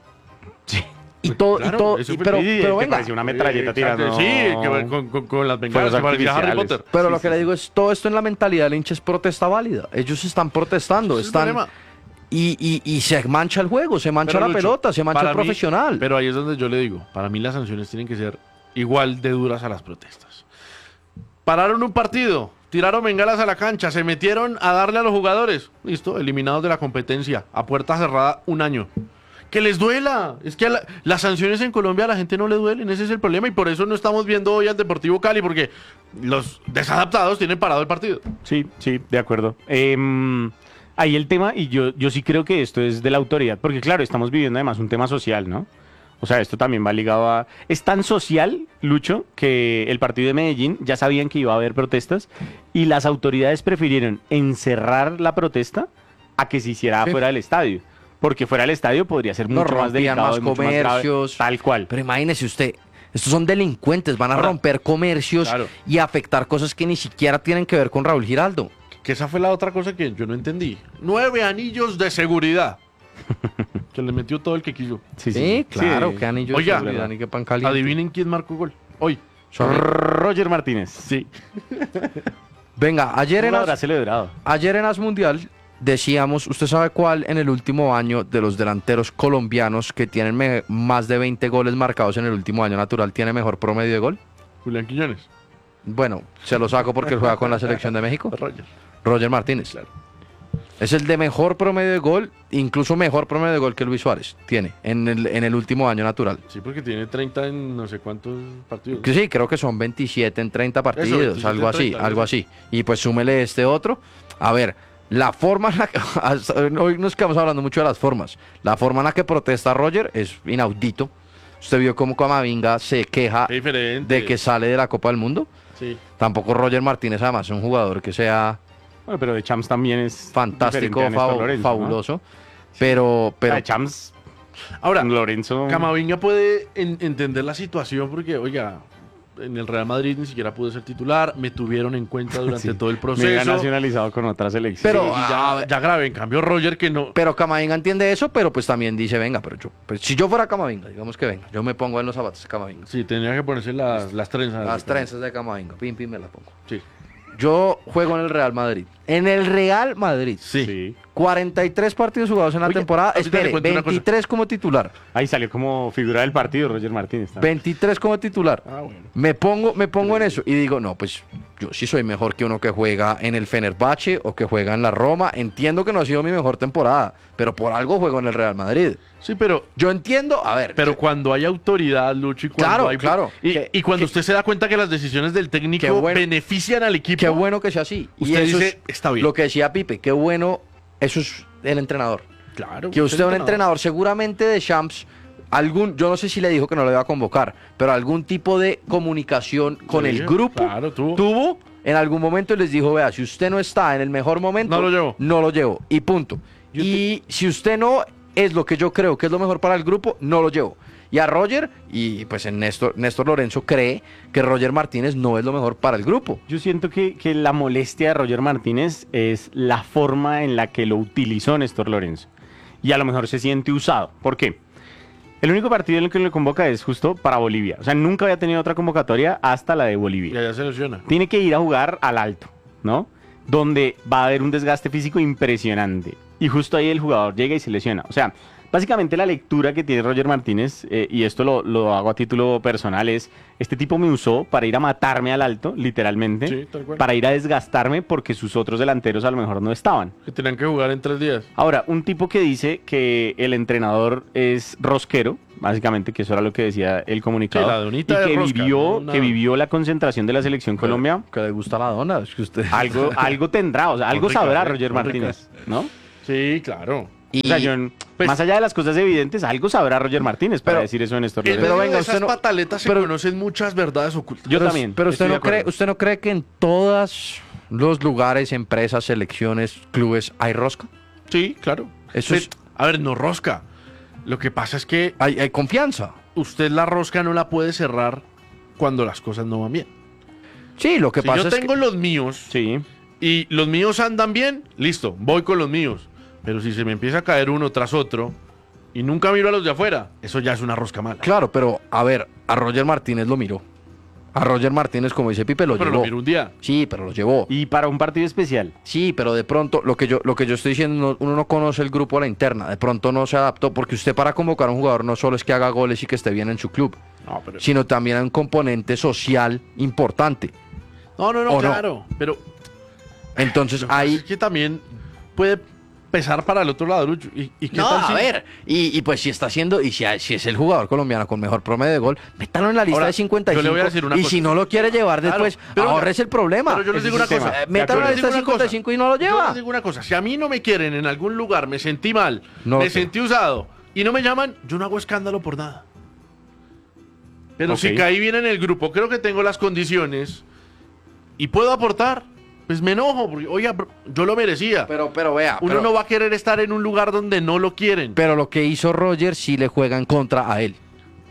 Y todo, Claro, y todo, eso y- fue- pero, Sí, pero que venga, parecía una metralleta Exacto, tirando. Sí, que con, con- con las bengalas Fuegos que parecía Harry artificiales. Potter. pero Sí, lo sí, que le sí. digo es, todo esto en la mentalidad del hincha es protesta válida. Ellos están protestando, Ese es el están... problema. Y, y, y se mancha el juego, se mancha Pero, la Lucho, pelota, se mancha para el mí- profesional. Pero ahí es donde yo le digo, para mí las sanciones tienen que ser igual de duras a las protestas. Pararon un partido, tiraron bengalas a la cancha, se metieron a darle a los jugadores. Listo, eliminados de la competencia, a puerta cerrada un año. Que les duela. Es que a la- las sanciones en Colombia a la gente no le duelen, ese es el problema. Y por eso no estamos viendo hoy al Deportivo Cali, porque los desadaptados tienen parado el partido. Sí, sí, de acuerdo. Em, ahí el tema, y yo, yo sí creo que esto es de la autoridad, porque claro, estamos viviendo además un tema social, ¿no? O sea, esto también va ligado a... Es tan social, Lucho, que el partido de Medellín ya sabían que iba a haber protestas y las autoridades prefirieron encerrar la protesta a que se hiciera Sí. fuera del estadio. Porque fuera del estadio podría ser No mucho más rompían delicado más y mucho más grave. comercios. Tal cual. Pero imagínese usted, estos son delincuentes, van a Ahora, romper comercios claro. y afectar cosas que ni siquiera tienen que ver con Raúl Giraldo. Que esa fue la otra cosa que yo no entendí. Nueve anillos de seguridad. Que le metió todo el que quiso. Sí, Sí, claro, Sí. qué anillo Oiga, de seguridad, ni qué pan caliente. Adivinen quién marcó gol. Hoy. Sorry. Roger Martínez. Sí. Venga, ayer en, Ahora As, celebrado. ayer en As Mundial decíamos, ¿usted sabe cuál en el último año de los delanteros colombianos que tienen me- más de veinte goles marcados en el último año natural tiene mejor promedio de gol? Julián Quiñones. Bueno, se lo saco porque él juega con la selección de México. Roger. Roger Martínez. Claro. Es el de mejor promedio de gol, incluso mejor promedio de gol que Luis Suárez tiene en el, en el último año natural. Sí, porque tiene treinta en no sé cuántos partidos. Que sí, creo que son veintisiete en treinta partidos, veintisiete algo en así, treinta, algo eso. así. Y pues súmele este otro. A ver, la forma en la que... hasta hoy nos quedamos hablando mucho de las formas. La forma en la que protesta Roger es inaudito. Usted vio cómo Camavinga se queja Qué diferente. de que sale de la Copa del Mundo. Sí. Tampoco Roger Martínez, además, es un jugador que sea Bueno, pero de Champs también es fantástico, diferente a Néstor fabu- Lorenzo, ¿no? fabuloso. Pero, Ah, pero de Champs, Ahora, Lorenzo. Camavinga puede en- entender la situación porque, oiga, en el Real Madrid ni siquiera pude ser titular, me tuvieron en cuenta durante Sí, todo el mega proceso. nacionalizado con otra selección. Pero- Sí, y ya, ya grave, en cambio Roger que no... Pero Camavinga entiende eso, pero pues también dice, venga, pero yo, pues, si yo fuera Camavinga, digamos que venga, yo me pongo en los zapatos de Camavinga. Sí, tenía que ponerse las, las trenzas. Las trenzas de Camavinga, pim, pim, me las pongo. Sí. Yo juego en el Real Madrid. En el Real Madrid. Sí. Sí. cuarenta y tres partidos jugados en la Oye, temporada. ahorita le Espere, cuento una cosa. veintitrés como titular. Ahí salió como figura del partido Roger Martínez. también. veintitrés como titular. Ah, bueno. Me pongo, me pongo en eso y digo, no, pues yo sí soy mejor que uno que juega en el Fenerbahce o que juega en la Roma. Entiendo que no ha sido mi mejor temporada, pero por algo juego en el Real Madrid. Sí, pero, Yo entiendo, a ver, pero cuando hay autoridad, Lucho, y cuando Claro, hay... claro. Y, Que- y cuando que- usted se da cuenta que las decisiones del Qué técnico bueno- benefician al equipo... qué bueno que sea así. Y Usted eso dice, es está bien. Lo que decía Pipe, qué bueno, eso es el entrenador. Claro. Que usted, un entrenador, seguramente de Champs, algún, yo no sé si le dijo que no le iba a convocar, pero algún tipo de comunicación con Sí, el grupo claro, tuvo. tuvo en algún momento y les dijo, vea, si usted no está en el mejor momento, No lo llevo. no lo llevo. Y punto. Yo y si usted no es lo que yo creo que es lo mejor para el grupo, no lo llevo. Y a Roger, y pues en Néstor, Néstor Lorenzo cree que Roger Martínez no es lo mejor para el grupo. Yo siento que, que la molestia de Roger Martínez es la forma en la que lo utilizó Néstor Lorenzo. Y a lo mejor se siente usado. ¿Por qué? El único partido en el que lo convoca es justo para Bolivia. O sea, nunca había tenido otra convocatoria hasta la de Y Bolivia. allá se lesiona. Tiene que ir a jugar al alto, ¿no? Donde va a haber un desgaste físico impresionante. Y justo ahí el jugador llega y se lesiona. O sea, Básicamente la lectura que tiene Roger Martínez, eh, y esto lo, lo hago a título personal, es, este tipo me usó para ir a matarme al alto, literalmente, Sí, tal cual. para ir a desgastarme porque sus otros delanteros a lo mejor no estaban. Que tenían que jugar en tres días. Ahora, un tipo que dice que el entrenador es rosquero, básicamente, que eso era lo que decía el comunicado, Sí, la donita y de que, rosca, vivió, ¿no? Una- que vivió la concentración de la selección Colombia, Que le gusta la dona, es que usted... algo, algo tendrá, o sea, algo ricas, sabrá ¿eh? Roger Son Martínez, ¿no? Sí, claro. Y- O sea, yo, pues- más allá de las cosas evidentes, algo sabrá Roger Martínez para Pero- decir eso en estos En Pero medio venga, de usted esas no- pataletas se pero- conocen muchas verdades ocultas. Yo pero, también, Pero usted estoy de no cree, acuerdo. usted no cree que en todos los lugares, empresas, selecciones, clubes hay rosca. Sí, claro. Eso Usted- es- A ver, no rosca. Lo que pasa es que Hay, hay confianza. usted la rosca no la puede cerrar cuando las cosas no van bien. Sí, lo que Si pasa yo es tengo que los míos Sí, y los míos andan bien, listo, voy con los míos. Pero si se me empieza a caer uno tras otro y nunca miro a los de afuera, eso ya es una rosca mala. claro, pero a ver, a Roger Martínez lo miró. A Roger Martínez, como dice Pipe, lo Pero llevó. lo miro un día. Sí, pero lo llevó. y para un partido especial. Sí, pero de pronto, lo que yo, lo que yo estoy diciendo, no- uno no conoce el grupo a la interna. De pronto no se adaptó, porque usted para convocar a un jugador no solo es que haga goles y que esté bien en su club, No, pero... sino también hay un componente social importante. no, no, no, ¿O no? claro. Pero Entonces lo que pasa ahí... es que también puede pesar para el otro lado, Lucho. ¿Y, y qué No, tal a si- ver, y, y pues si está haciendo, y si, si es el jugador colombiano con mejor promedio de gol, métalo en la lista Ahora, de cincuenta y cinco. yo le voy a decir una y cosa. si no lo quiere llevar Claro, después, pero venga, ahorres el problema. Pero yo les Ese digo es una el tema. cosa. Eh, métalo en la Yo les lista digo de una cosa. cincuenta y cinco y no lo Yo lleva. les digo una cosa. Si a mí no me quieren en algún lugar, me sentí mal, No lo me sé. sentí usado y no me llaman, yo no hago escándalo por nada. Pero Ok. si caí bien en el grupo, creo que tengo las condiciones y puedo aportar, pues me enojo, porque, oiga, bro, yo lo merecía. Pero, pero vea, Uno pero, no va a querer estar en un lugar donde no lo quieren. pero lo que hizo Roger sí le juega en contra a él.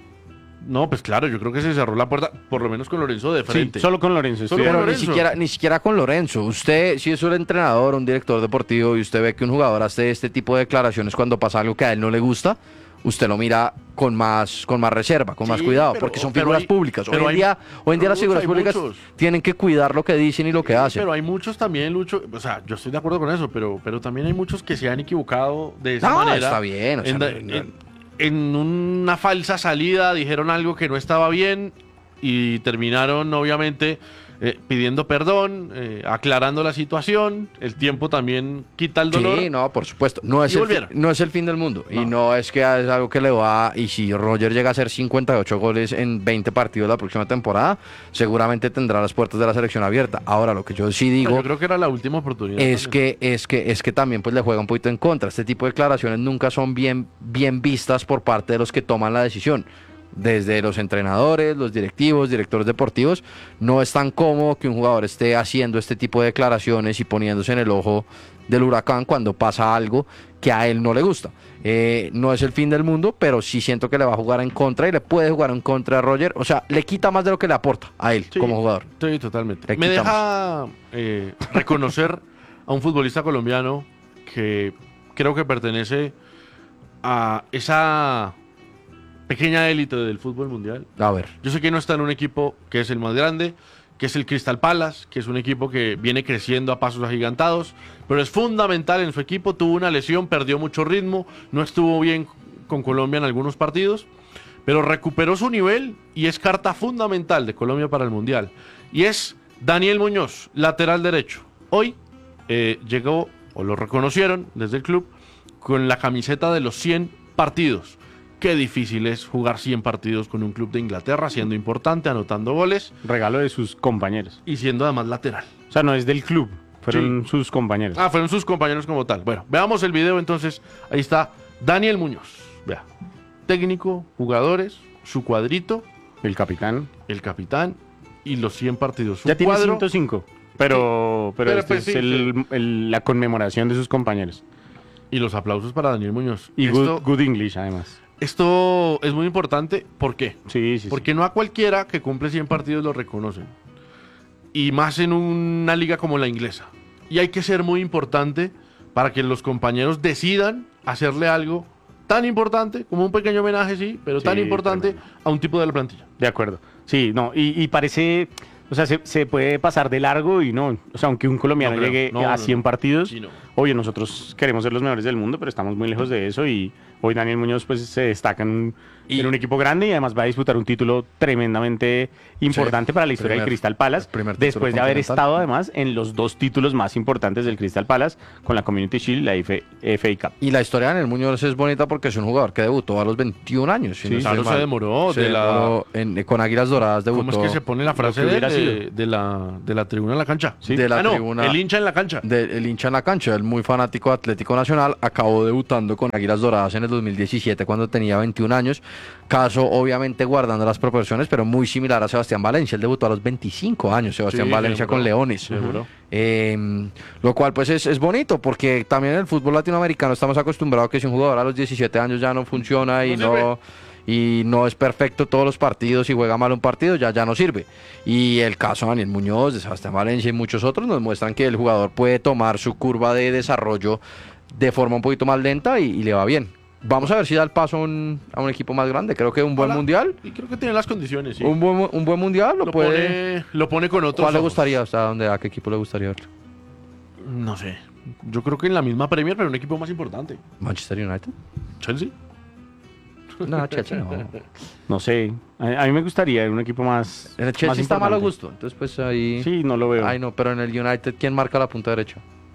No, pues claro, yo creo que se cerró la puerta, por lo menos con Lorenzo de Sí, frente. solo con Lorenzo. estoy Solo de Pero con ni Lorenzo. siquiera, ni siquiera con Lorenzo. Usted, si es un entrenador, un director deportivo, y usted ve que un jugador hace este tipo de declaraciones cuando pasa algo que a él no le gusta, usted lo mira con más, con más reserva, con más Sí, cuidado, pero- porque son pero figuras hay- públicas. Hoy pero en hay- día, hoy en día las Lucho, figuras hay públicas muchos. tienen que cuidar lo que dicen y lo que Sí, hacen. Pero hay muchos también, Lucho, o sea, yo estoy de acuerdo con eso, pero, pero también hay muchos que se han equivocado de esa No, manera. está bien, o sea, en, no- da- no- en- en una falsa salida dijeron algo que no estaba bien y terminaron, obviamente, eh, pidiendo perdón, eh, aclarando la situación. El tiempo también quita el dolor. Sí, no, por supuesto. No es, Y el fin, volvieron. no es el fin del mundo. Y No. no es que es algo que le va. Y si Roger llega a hacer cincuenta y ocho goles en veinte partidos la próxima temporada, seguramente tendrá las puertas de la selección abiertas. Ahora, lo que yo sí digo Yo creo que era la última oportunidad. es también. que, es que, es que también pues le juega un poquito en contra. Este tipo de declaraciones nunca son bien, bien vistas por parte de los que toman la decisión. Desde los entrenadores, los directivos, directores deportivos, no es tan cómodo que un jugador esté haciendo este tipo de declaraciones y poniéndose en el ojo del huracán cuando pasa algo que a él no le gusta. Eh, no es el fin del mundo, pero sí siento que le va a jugar en contra y le puede jugar en contra a Roger. O sea, le quita más de lo que le aporta a él Sí. como jugador. Sí, totalmente. Le Me quitamos. deja eh, reconocer a un futbolista colombiano que creo que pertenece a esa pequeña élite del fútbol mundial. A ver. Yo sé que no está en un equipo que es el más grande, que es el Crystal Palace, que es un equipo que viene creciendo a pasos agigantados, pero es fundamental en su equipo. Tuvo una lesión, perdió mucho ritmo, no estuvo bien con Colombia en algunos partidos, pero recuperó su nivel y es carta fundamental de Colombia para el Mundial. Y es Daniel Muñoz, lateral derecho. Hoy eh, llegó, o lo reconocieron desde el club, con la camiseta de los cien partidos. Qué difícil es jugar cien partidos con un club de Inglaterra, siendo importante, anotando goles Regalo de sus compañeros. y siendo además lateral. O sea, no es del club, fueron sus compañeros. Ah, fueron sus compañeros como tal. Bueno, veamos el video entonces. Ahí está Daniel Muñoz. Vea. Técnico, jugadores, su cuadrito, El capitán. el capitán y los cien partidos. Su Ya tiene cuadro ciento cinco, pero, pero, Pero este pues es sí, el- el- la conmemoración de sus compañeros. y los aplausos para Daniel Muñoz. Y esto, good, good English, además. esto es muy importante. ¿Por qué? Sí, sí, sí. Porque no a cualquiera que cumple cien partidos lo reconocen. Y más en una liga como la inglesa. Y hay que ser muy importante para que los compañeros decidan hacerle algo tan importante, como un pequeño homenaje, sí, pero tan Sí, importante tremendo. a un tipo de la plantilla. De acuerdo. Sí, no, y, y parece, o sea, se, se puede pasar de largo y no, o sea, aunque un colombiano No creo. llegue No, a no, cien no. partidos, Sí, no. obvio, nosotros queremos ser los mejores del mundo, pero estamos muy lejos de eso y hoy Daniel Muñoz pues se destaca en un, Y- en un equipo grande y además va a disputar un título tremendamente importante Sí, para la historia primer- del Crystal Palace, el primer título después de haber continental. estado además en los dos títulos más importantes del Crystal Palace con la Community Shield y la F A Cup. Y la historia de Daniel Muñoz es bonita porque es un jugador que debutó a los veintiún años. si Sí, no estoy Claro, se mal. demoró. Se de la, demoró en- con Águilas Doradas debutó. ¿Cómo es que se pone la frase que de, hubiera de, sido. de la, de la tribuna en la cancha? Sí. De la Ah, no, tribuna- el hincha en la cancha. de- el hincha en la cancha, el muy fanático de Atlético Nacional, acabó debutando con Águilas Doradas en el dos mil diecisiete cuando tenía veintiún años. Caso obviamente guardando las proporciones, pero muy similar a Sebastián Valencia. Él debutó a los veinticinco años, Sebastián Sí, Valencia seguro. con Leones. Seguro. Eh, lo cual pues es, es bonito porque también en el fútbol latinoamericano estamos acostumbrados a que si un jugador a los diecisiete años ya no funciona y No no, y no es perfecto todos los partidos y juega mal un partido, ya, ya no sirve. Y el caso de Daniel Muñoz, de Sebastián Valencia y muchos otros nos muestran que el jugador puede tomar su curva de desarrollo de forma un poquito más lenta y, y le va bien. Vamos a ver si da el paso a un, a un equipo más grande. Creo que un buen Ojalá. mundial, Y creo que tiene las condiciones, sí. un buen, un buen mundial lo, lo, puede... pone, lo pone con otros ¿Cuál le ojos. gustaría? ¿Hasta dónde? ¿A qué equipo le gustaría verlo? No sé. Yo creo que en la misma Premier, pero un equipo más importante. ¿Manchester United? Chelsea. No, Chelsea no. No sé, a, a mí me gustaría un equipo más En el Chelsea más está malo importante. gusto. Entonces, pues ahí. Sí, no lo veo. Ay, no, pero en el United, ¿quién marca la punta derecha?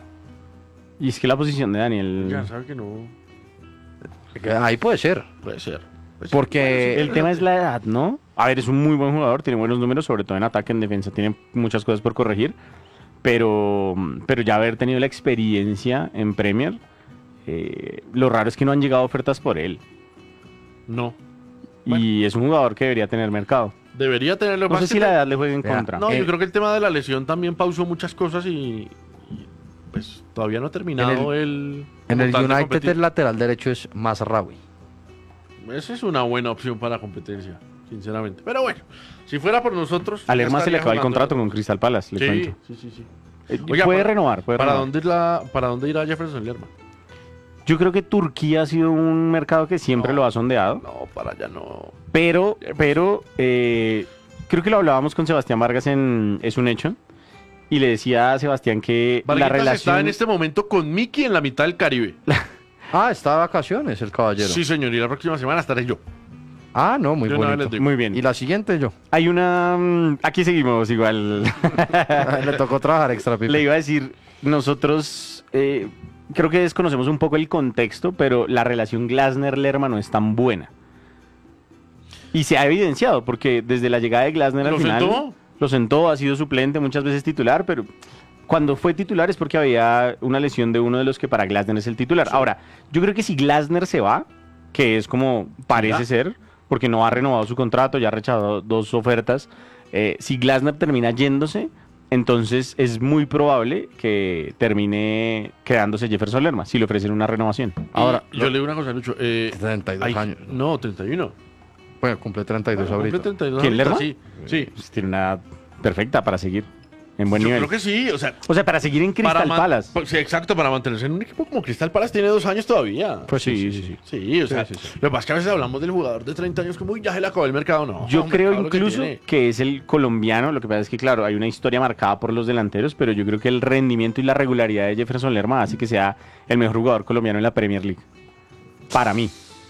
Y es que la posición de Daniel... Ya sabe que no. Ahí puede ser. Puede ser. Puede ser. Porque. El tema es la edad, ¿no? A ver, es un muy buen jugador, tiene buenos números, sobre todo en ataque, en defensa, tiene muchas cosas por corregir. Pero, pero ya haber tenido la experiencia en Premier, eh, lo raro es que no han llegado ofertas por él. No. Y es un jugador que debería tener mercado. Debería tenerlo No sé más si que la te- edad le juega en Vea, contra. No, Eh, yo creo que el tema de la lesión también pausó muchas cosas y, y, pues todavía no ha terminado el. En el como tal de United competir. el lateral derecho es Mazraoui. Esa es una buena opción para la competencia, sinceramente. Pero bueno, si fuera por nosotros. A ya Lerma se le estaría acaba el jugando. contrato con Crystal Palace, le Sí, cuento. sí, sí, sí. Eh, Oiga, puede para- renovar, puede ¿Para renovar. dónde, es la, ¿Para dónde irá Jefferson Lerma? Yo creo que Turquía ha sido un mercado que siempre No. lo ha sondeado. No, para allá no. Pero, pero, eh, creo que lo hablábamos con Sebastián Vargas en Es un Hecho. Y le decía a Sebastián que la Vargas relación... está en este momento con Mickey en la mitad del Caribe. Ah, está de vacaciones el caballero. Sí, señor, y la próxima semana estaré yo. Ah, no, muy De una vez bonito. les digo. Muy bien. Y la siguiente yo. Hay una... mm, Aquí seguimos igual. Le tocó trabajar extra, Pipe. Le iba a decir, nosotros eh, creo que desconocemos un poco el contexto, pero la relación Glasner-Lerma no es tan buena. Y se ha evidenciado, porque desde la llegada de Glasner al ¿Lo final... sentó? Lo sentó, ha sido suplente, muchas veces titular, pero cuando fue titular es porque había una lesión de uno de los que para Glasner es el titular. Ahora, yo creo que si Glasner se va, que es como parece Ya. ser, porque no ha renovado su contrato, ya ha rechazado dos ofertas, eh, si Glasner termina yéndose, entonces es muy probable que termine quedándose Jefferson Lerma, si le ofrecen una renovación. Ahora, Y yo le digo una cosa, Lucho. Eh, treinta y dos hay- años. No, treinta y uno. Bueno, cumple treinta y dos Bueno, ahorita. cumple treinta y dos ¿Quién, ahorita, Lerma? Sí, sí. Pues tiene una edad perfecta para seguir en buen Yo nivel. creo que sí, o sea, O sea, para seguir en Crystal man- Palace. pues, sí, exacto, para mantenerse en un equipo como Crystal Palace tiene dos años todavía. Pues sí, sí, sí. Sí, o sea, sí, sí. lo que pasa es que a veces hablamos del jugador de treinta años como, uy, ya se le acabó el mercado, no. Yo el creo mercado lo que incluso tiene. que, es el colombiano. Lo que pasa es que, claro, hay una historia marcada por los delanteros, pero yo creo que el rendimiento y la regularidad de Jefferson Lerma hace que sea el mejor jugador colombiano en la Premier League. Para mí.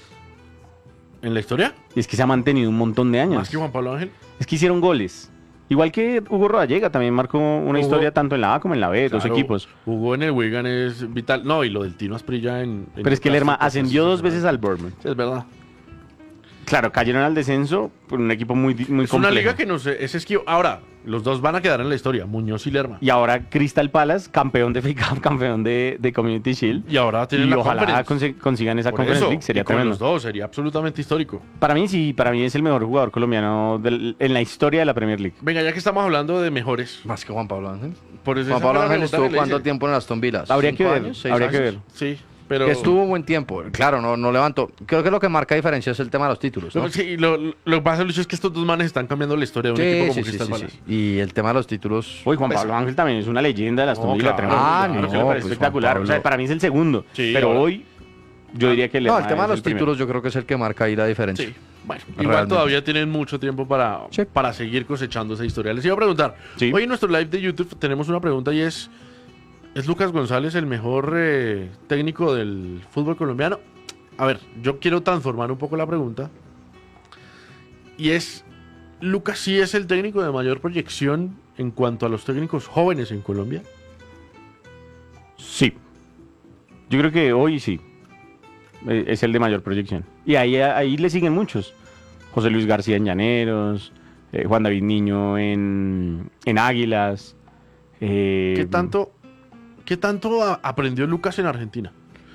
¿En la historia? Y es que se ha mantenido un montón de años. Más que Juan Pablo Ángel. Es que hicieron goles. Igual que Hugo Rodallega, también marcó una Hugo- historia tanto en la A como en la B, dos Claro, equipos. Jugó en el Wigan, es vital. No, y lo del Tino Asprilla en. en Pero es que Lerma Newcastle, pues, ascendió es- dos veces al Bournemouth. Sí, es verdad. Claro, cayeron al descenso por un equipo muy, di- muy Es una complejo. liga que no sé, es esquivo. Ahora, los dos van a quedar en la historia, Muñoz y Lerma. Y ahora Crystal Palace, campeón de F A Cup, campeón de, de Community Shield. Y ahora tienen Y la ojalá Conference. consi- consigan esa Por Conference eso, League, sería y con tremendo. los dos, sería absolutamente histórico. Para mí sí, para mí es el mejor jugador colombiano del- en la historia de la Premier League. Venga, ya que estamos hablando de mejores. Más que Juan Pablo Ángel. Por eso Juan esa Pablo fue la Ángel pregunta estuvo que le cuánto hice. tiempo en Aston Villa. Habría ¿Cinco que ver, años? ¿Seis habría que años? ver. Sí, pero. Que estuvo un buen tiempo. Claro, no, no levantó. Creo que lo que marca diferencia es el tema de los títulos, ¿no? Lo, sí, lo, lo que pasa, Lucho, es que estos dos manes están cambiando la historia de un equipo Sí, como sí, sí, Crystal sí, Palace. sí. Y el tema de los títulos. Uy, Juan Pues- Pablo Ángel también es una leyenda de la Aston No, Villa. claro. tremendo. Ah, A mí no, se me parece pues, espectacular. Juan O sea, Pablo. para mí es el segundo. Sí, pero ahora- hoy yo diría que No, Lerma el tema de es los primero. títulos yo creo que es el que marca ahí la diferencia. Sí, bueno, igual Realmente. todavía tienen mucho tiempo para, Sí. para seguir cosechando esa historia. Les iba a preguntar, Sí. hoy en nuestro live de YouTube tenemos una pregunta y es, ¿Es Lucas González el mejor eh, técnico del fútbol colombiano? A ver, yo quiero transformar un poco la pregunta. Y es, ¿Lucas sí es el técnico de mayor proyección en cuanto a los técnicos jóvenes en Colombia? Sí. Yo creo que hoy sí. Eh, Es el de mayor proyección. Y ahí, ahí le siguen muchos. José Luis García en Llaneros, eh, Juan David Niño en, en Águilas. eh, ¿Qué tanto, qué tanto a- aprendió Lucas en Argentina?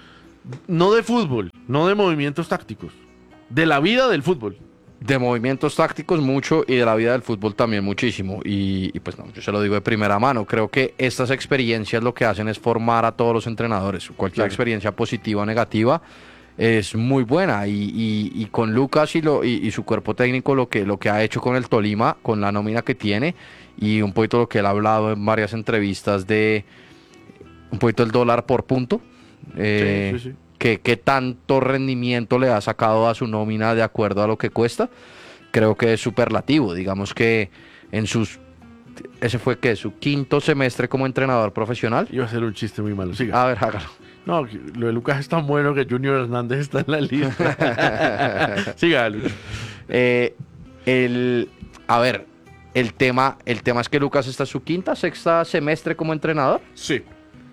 No de fútbol, no de movimientos tácticos, de la vida del fútbol. De movimientos tácticos mucho y de la vida del fútbol también muchísimo. Y, y pues no, yo se lo digo de primera mano. Creo que estas experiencias lo que hacen es formar a todos los entrenadores. Cualquier Claro. experiencia positiva o negativa es muy buena. Y, y- y con Lucas y, lo, y, y su cuerpo técnico lo que, lo que ha hecho con el Tolima, con la nómina que tiene y un poquito lo que él ha hablado en varias entrevistas de un poquito el dólar por punto. Eh, Sí, sí, sí. que qué tanto rendimiento le ha sacado a su nómina de acuerdo a lo que cuesta, creo que es superlativo. Digamos que en sus ese fue que su quinto semestre como entrenador profesional. Iba a ser un chiste muy malo. Siga. A ver, hágalo. No, que lo de Lucas es tan bueno que Junior Hernández está en la lista. Siga, Lucho. Eh, el, a ver, el tema, el tema es que Lucas está en su quinta, sexta semestre como entrenador. Sí.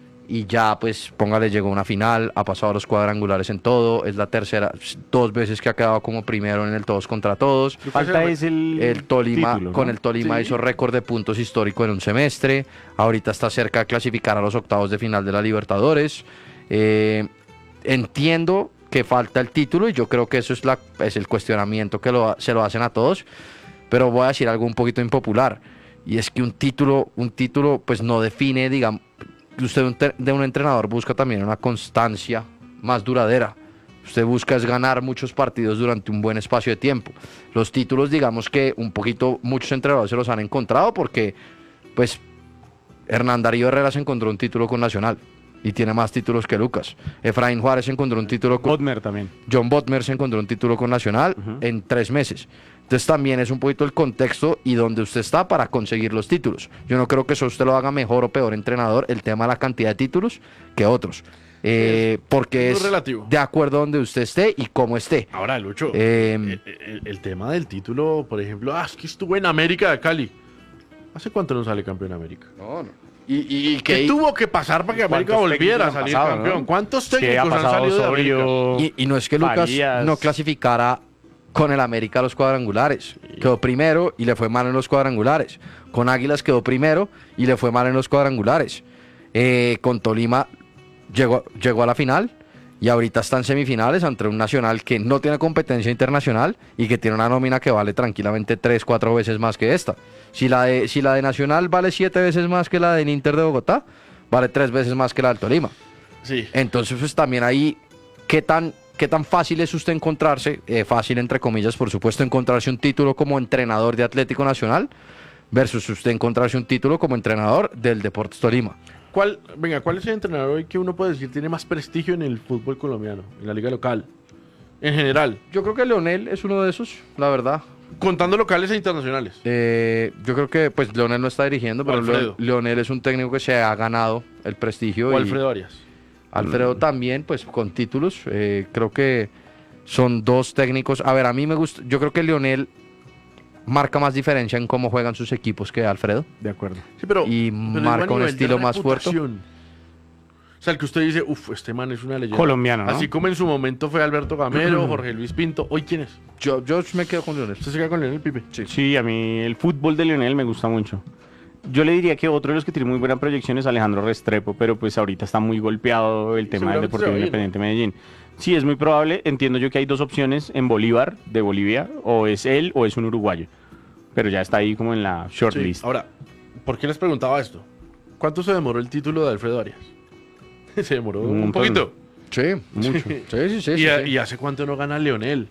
Y ya, pues, póngale, llegó a una final, ha pasado a los cuadrangulares en todo, es la tercera, dos veces que ha quedado como primero en el todos contra todos. Falta es el, El Tolima, título, ¿no? con el Tolima Sí. hizo récord de puntos histórico en un semestre. Ahorita está cerca de clasificar a los octavos de final de la Libertadores. Eh, entiendo que falta el título y yo creo que eso es, la, es el cuestionamiento que lo, se lo hacen a todos. Pero voy a decir algo un poquito impopular. Y es que un título, un título pues no define, digamos, usted un te- de un entrenador busca también una constancia más duradera. Usted busca es ganar muchos partidos durante un buen espacio de tiempo. Los títulos, digamos que un poquito muchos entrenadores se los han encontrado porque, pues, Hernán Darío Herrera se encontró un título con Nacional y tiene más títulos que Lucas. Efraín Juárez se encontró un título con Bodmer también. John Botmer se encontró un título con Nacional Ujú. en tres meses. Entonces también es un poquito el contexto y donde usted está para conseguir los títulos. Yo no creo que eso usted lo haga mejor o peor entrenador, el tema de la cantidad de títulos, que otros. Eh, porque es es relativo. de acuerdo a donde usted esté y cómo esté. Ahora, Lucho, Eh, el, el- el tema del título, por ejemplo, ah, es que estuvo en América de Cali. ¿Hace cuánto no sale campeón América? No, no. Y, y- y ¿Qué que- tuvo que pasar para que América ¿Cuántos volviera a técnicos han salir pasado, campeón? no? ¿Cuántos Que ha técnicos han pasado salido de América? Osorio, Y, y no es que Lucas Farías. no clasificara con el América a los cuadrangulares. Quedó primero y le fue mal en los cuadrangulares. Con Águilas quedó primero y le fue mal en los cuadrangulares. Eh, con Tolima llegó, llegó a la final y ahorita está en semifinales ante un Nacional que no tiene competencia internacional y que tiene una nómina que vale tranquilamente tres, cuatro veces más que esta. Si la de, si la de Nacional vale siete veces más que la del Inter de Bogotá, vale tres veces más que la del Tolima. Sí. Entonces, pues también ahí, ¿qué tan, qué tan fácil es usted encontrarse, eh, fácil entre comillas, por supuesto, encontrarse un título como entrenador de Atlético Nacional versus usted encontrarse un título como entrenador del Deportes Tolima? ¿Cuál, venga, ¿cuál es el entrenador hoy que uno puede decir tiene más prestigio en el fútbol colombiano, en la liga local? En general, Yo creo que Leonel es uno de esos, la verdad. contando locales e internacionales. Eh, yo creo que, pues, Leonel no está dirigiendo, pero Alfredo. Leo- Leonel es un técnico que se ha ganado el prestigio. O y- Alfredo Arias. Alfredo también, pues con títulos. eh, creo que son dos técnicos. A ver, a mí me gusta. Yo creo que Lionel marca más diferencia en cómo juegan sus equipos que Alfredo. De acuerdo. Sí, pero, Y pero marca digo a un nivel de estilo más fuerte. reputación. O sea, el que usted dice, uff, este man es una leyenda. Colombiano, ¿no? Así como en su momento fue Alberto Gamero, Jorge Luis Pinto. ¿Hoy quién es? Yo, yo me quedo con Lionel. ¿Usted se queda con Leonel Pipe? Sí, a mí el fútbol de Lionel me gusta mucho. Yo le diría que otro de los que tiene muy buena proyección es Alejandro Restrepo, pero pues ahorita está muy golpeado el tema del Seguramente se va Deportivo a ir, Independiente Medellín. Sí, es muy probable. Entiendo yo que hay dos opciones en Bolívar, de Bolivia, o es él o es un uruguayo. Pero ya está ahí como en la Sí. shortlist. Ahora, ¿por qué les preguntaba esto? ¿Cuánto se demoró el título de Alfredo Arias? Se demoró Un un, montón. poquito. Sí, mucho. Sí, sí, sí. ¿Y, sí, a- sí. y hace cuánto no gana Leonel?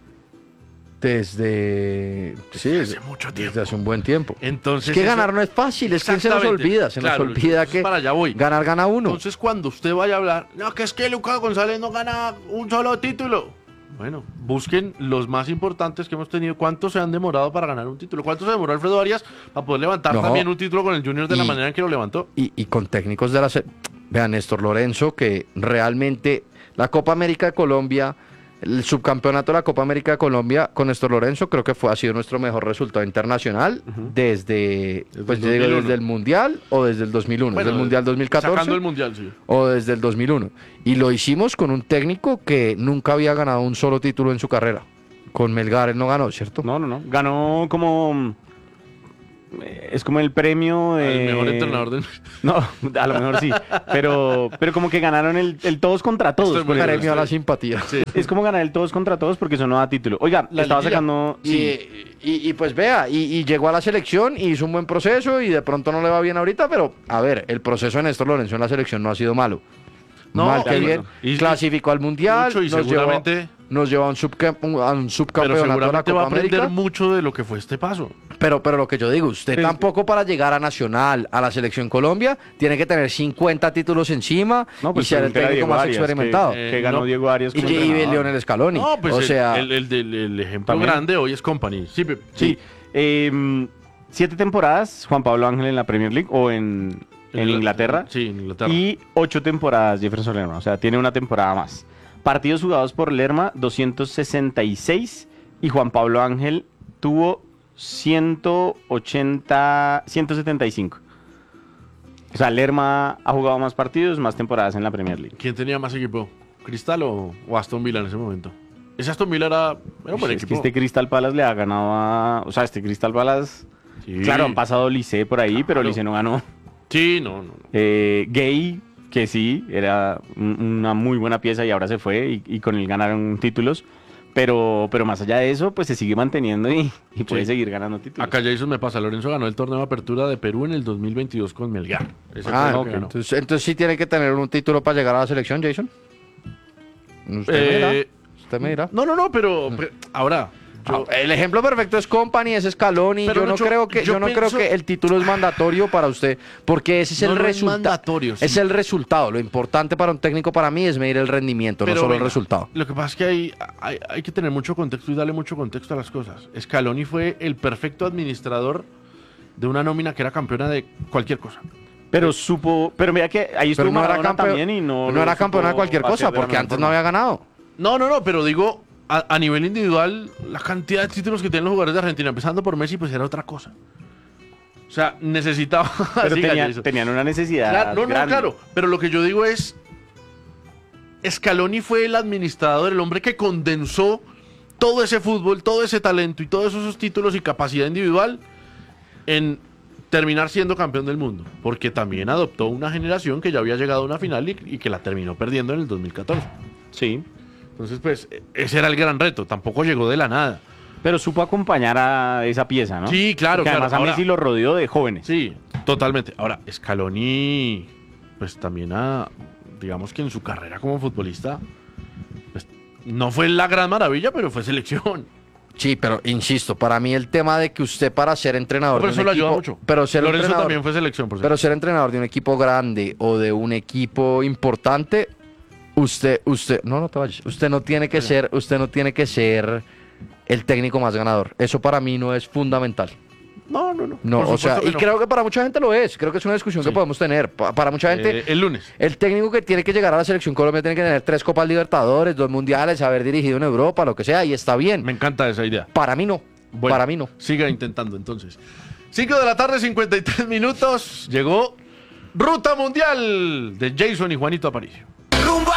Desde. Sí, hace mucho tiempo. Desde hace un buen tiempo. Entonces, Es que eso- ganar no es fácil, es que se nos Exactamente. olvida. Se nos Claro, olvida entonces que para allá voy. ganar gana uno. Entonces, cuando usted vaya a hablar, no, que es que Lucas González no gana un solo título. Bueno, busquen los más importantes que hemos tenido. ¿Cuántos se han demorado para ganar un título? ¿Cuánto se demoró Alfredo Arias para poder levantar No. también un título con el Junior de la Y- manera en que lo levantó? Y, y con técnicos de la... se- Vean, Néstor Lorenzo, que realmente la Copa América de Colombia, el subcampeonato de la Copa América de Colombia con Néstor Lorenzo, creo que fue ha sido nuestro mejor resultado internacional desde, Desde pues, el yo digo, dos mil uno. desde el Mundial o desde el dos mil uno, Bueno, desde el Mundial dos mil catorce Sacando el Mundial, sí. o desde el dos mil uno. Y lo hicimos con un técnico que nunca había ganado un solo título en su carrera. Con Melgar él no ganó, ¿cierto? No, no, no. Ganó como... eh, Es como el premio de... El mejor entrenador del... No, a lo mejor sí. Pero, pero como que ganaron el, el todos contra todos. Esto es muy por bueno. ejemplo. Premio a la simpatía. Es como ganar el todos contra todos porque eso no da título. Oiga, La estaba liguilla. sacando... Y, Sí. y- y, pues vea, y, y llegó a la selección y hizo un buen proceso y de pronto no le va bien ahorita, pero a ver, el proceso de Néstor Lorenzo en la selección no ha sido malo. No, Mal que de bien, acuerdo. Y- clasificó al Mundial, Mucho y nos, llevó, seguramente... nos llevó a un, subcam- a un Pero subcampeonato de la seguramente va Copa a aprender América. mucho de lo que fue este paso. Pero, pero lo que yo digo, usted Pero- tampoco para llegar a Nacional, a la selección Colombia, tiene que tener cincuenta títulos encima No, y pues ser el pregúntele a técnico Diego más Arias, experimentado. Que, Eh, que ganó no. Diego Arias y, como y entrenador. Lionel Scaloni. No, pues o el, sea, el, el del- el ejemplo También. grande hoy es Company. Sí, Pep. Sí. Eh, siete temporadas Juan Pablo Ángel en la Premier League o en, en Inglaterra. Sí, en Inglaterra. Y ocho temporadas Jefferson Lerma. O sea, tiene una temporada más. Partidos jugados por Lerma, doscientos sesenta y seis. Y Juan Pablo Ángel tuvo ciento ochenta, ciento setenta y cinco. O sea, Lerma ha jugado más partidos, más temporadas en la Premier League. ¿Quién tenía más equipo? ¿Cristal o, o Aston Villa en ese momento? Ese Aston Villa era, era un buen Es que equipo. este Crystal Palace le ha ganado a... O sea, este Crystal Palace... Sí. Claro, han pasado Lice por ahí, pero Claro. Lice no ganó. Sí, no, no. no. Eh, Gay, que sí, era un- una muy buena pieza y ahora se fue y, y con él ganaron títulos. Pero, pero más allá de eso, pues se sigue manteniendo y, y puede Sí. seguir ganando títulos. Acá Jason me pasa. Lorenzo ganó el torneo de apertura de Perú en el dos mil veintidós con Melgar. Ese ah, fue el ok. que ganó. entonces, entonces sí tiene que tener un título para llegar a la selección, Jason. Usted me dirá. Eh, Usted me dirá. no, no, no, pero, pero ahora. yo- Ah, el ejemplo perfecto es Company, es Scaloni. Pero Yo no Nacho, creo que yo yo no pienso- creo que el título es mandatorio para usted, porque ese es No, el no es resultado. mandatorio, sí. Es el resultado. Lo importante para un técnico para mí es medir el rendimiento, pero no solo venga, el resultado. Lo que pasa es que hay, hay, hay que tener mucho contexto y darle mucho contexto a las cosas. Scaloni fue el perfecto administrador de una nómina que era campeona de cualquier cosa. Pero supo... Pero mira que ahí estuvo Pero no era, Maradona campeón, también y no... no lo era supo campeona de cualquier hacer cosa, de la porque mejor antes no forma. había ganado. No, no, no, pero digo, a, a nivel individual, la cantidad de títulos que tienen los jugadores de Argentina, empezando por Messi, pues era otra cosa. O sea, necesitaba... Pero Siga, tenían, Jason. tenían una necesidad Claro, no, no, grande. claro. Pero lo que yo digo es, Scaloni fue el administrador, el hombre que condensó todo ese fútbol, todo ese talento y todos esos títulos y capacidad individual en terminar siendo campeón del mundo. Porque también adoptó una generación que ya había llegado a una final y, y que la terminó perdiendo en el dos mil catorce. Sí. Entonces, pues, ese era el gran reto. Tampoco llegó de la nada. Pero supo acompañar a esa pieza, ¿no? Sí, claro, Porque claro. además a Ahora- Messi lo rodeó de jóvenes. Sí, totalmente. Ahora, Scaloni, pues también ha, digamos que en su carrera como futbolista, pues, no fue la gran maravilla, pero fue selección. Sí, pero insisto, para mí el tema de que usted para ser entrenador Pero de eso un lo ayuda equipo, mucho. pero ser Lorenzo entrenador, también fue selección, por pero cierto. ser entrenador de un equipo grande o de un equipo importante, usted, usted, no, no te vayas, usted no tiene que ser, usted no tiene que ser el técnico más ganador. Eso para mí no es fundamental. No, no, no. No, Por o sea, supuesto que y no. creo que para mucha gente lo es. Creo que es una discusión Sí. que podemos tener. Pa- para mucha gente, Eh, el lunes. el técnico que tiene que llegar a la selección Colombia tiene que tener tres Copas Libertadores, dos Mundiales, haber dirigido en Europa, lo que sea, y está bien. Me encanta esa idea. Para mí no. Bueno, Para mí no. Siga intentando entonces. cinco de la tarde, cincuenta y tres minutos. Llegó Ruta Mundial de Jason y Juanito Aparicio.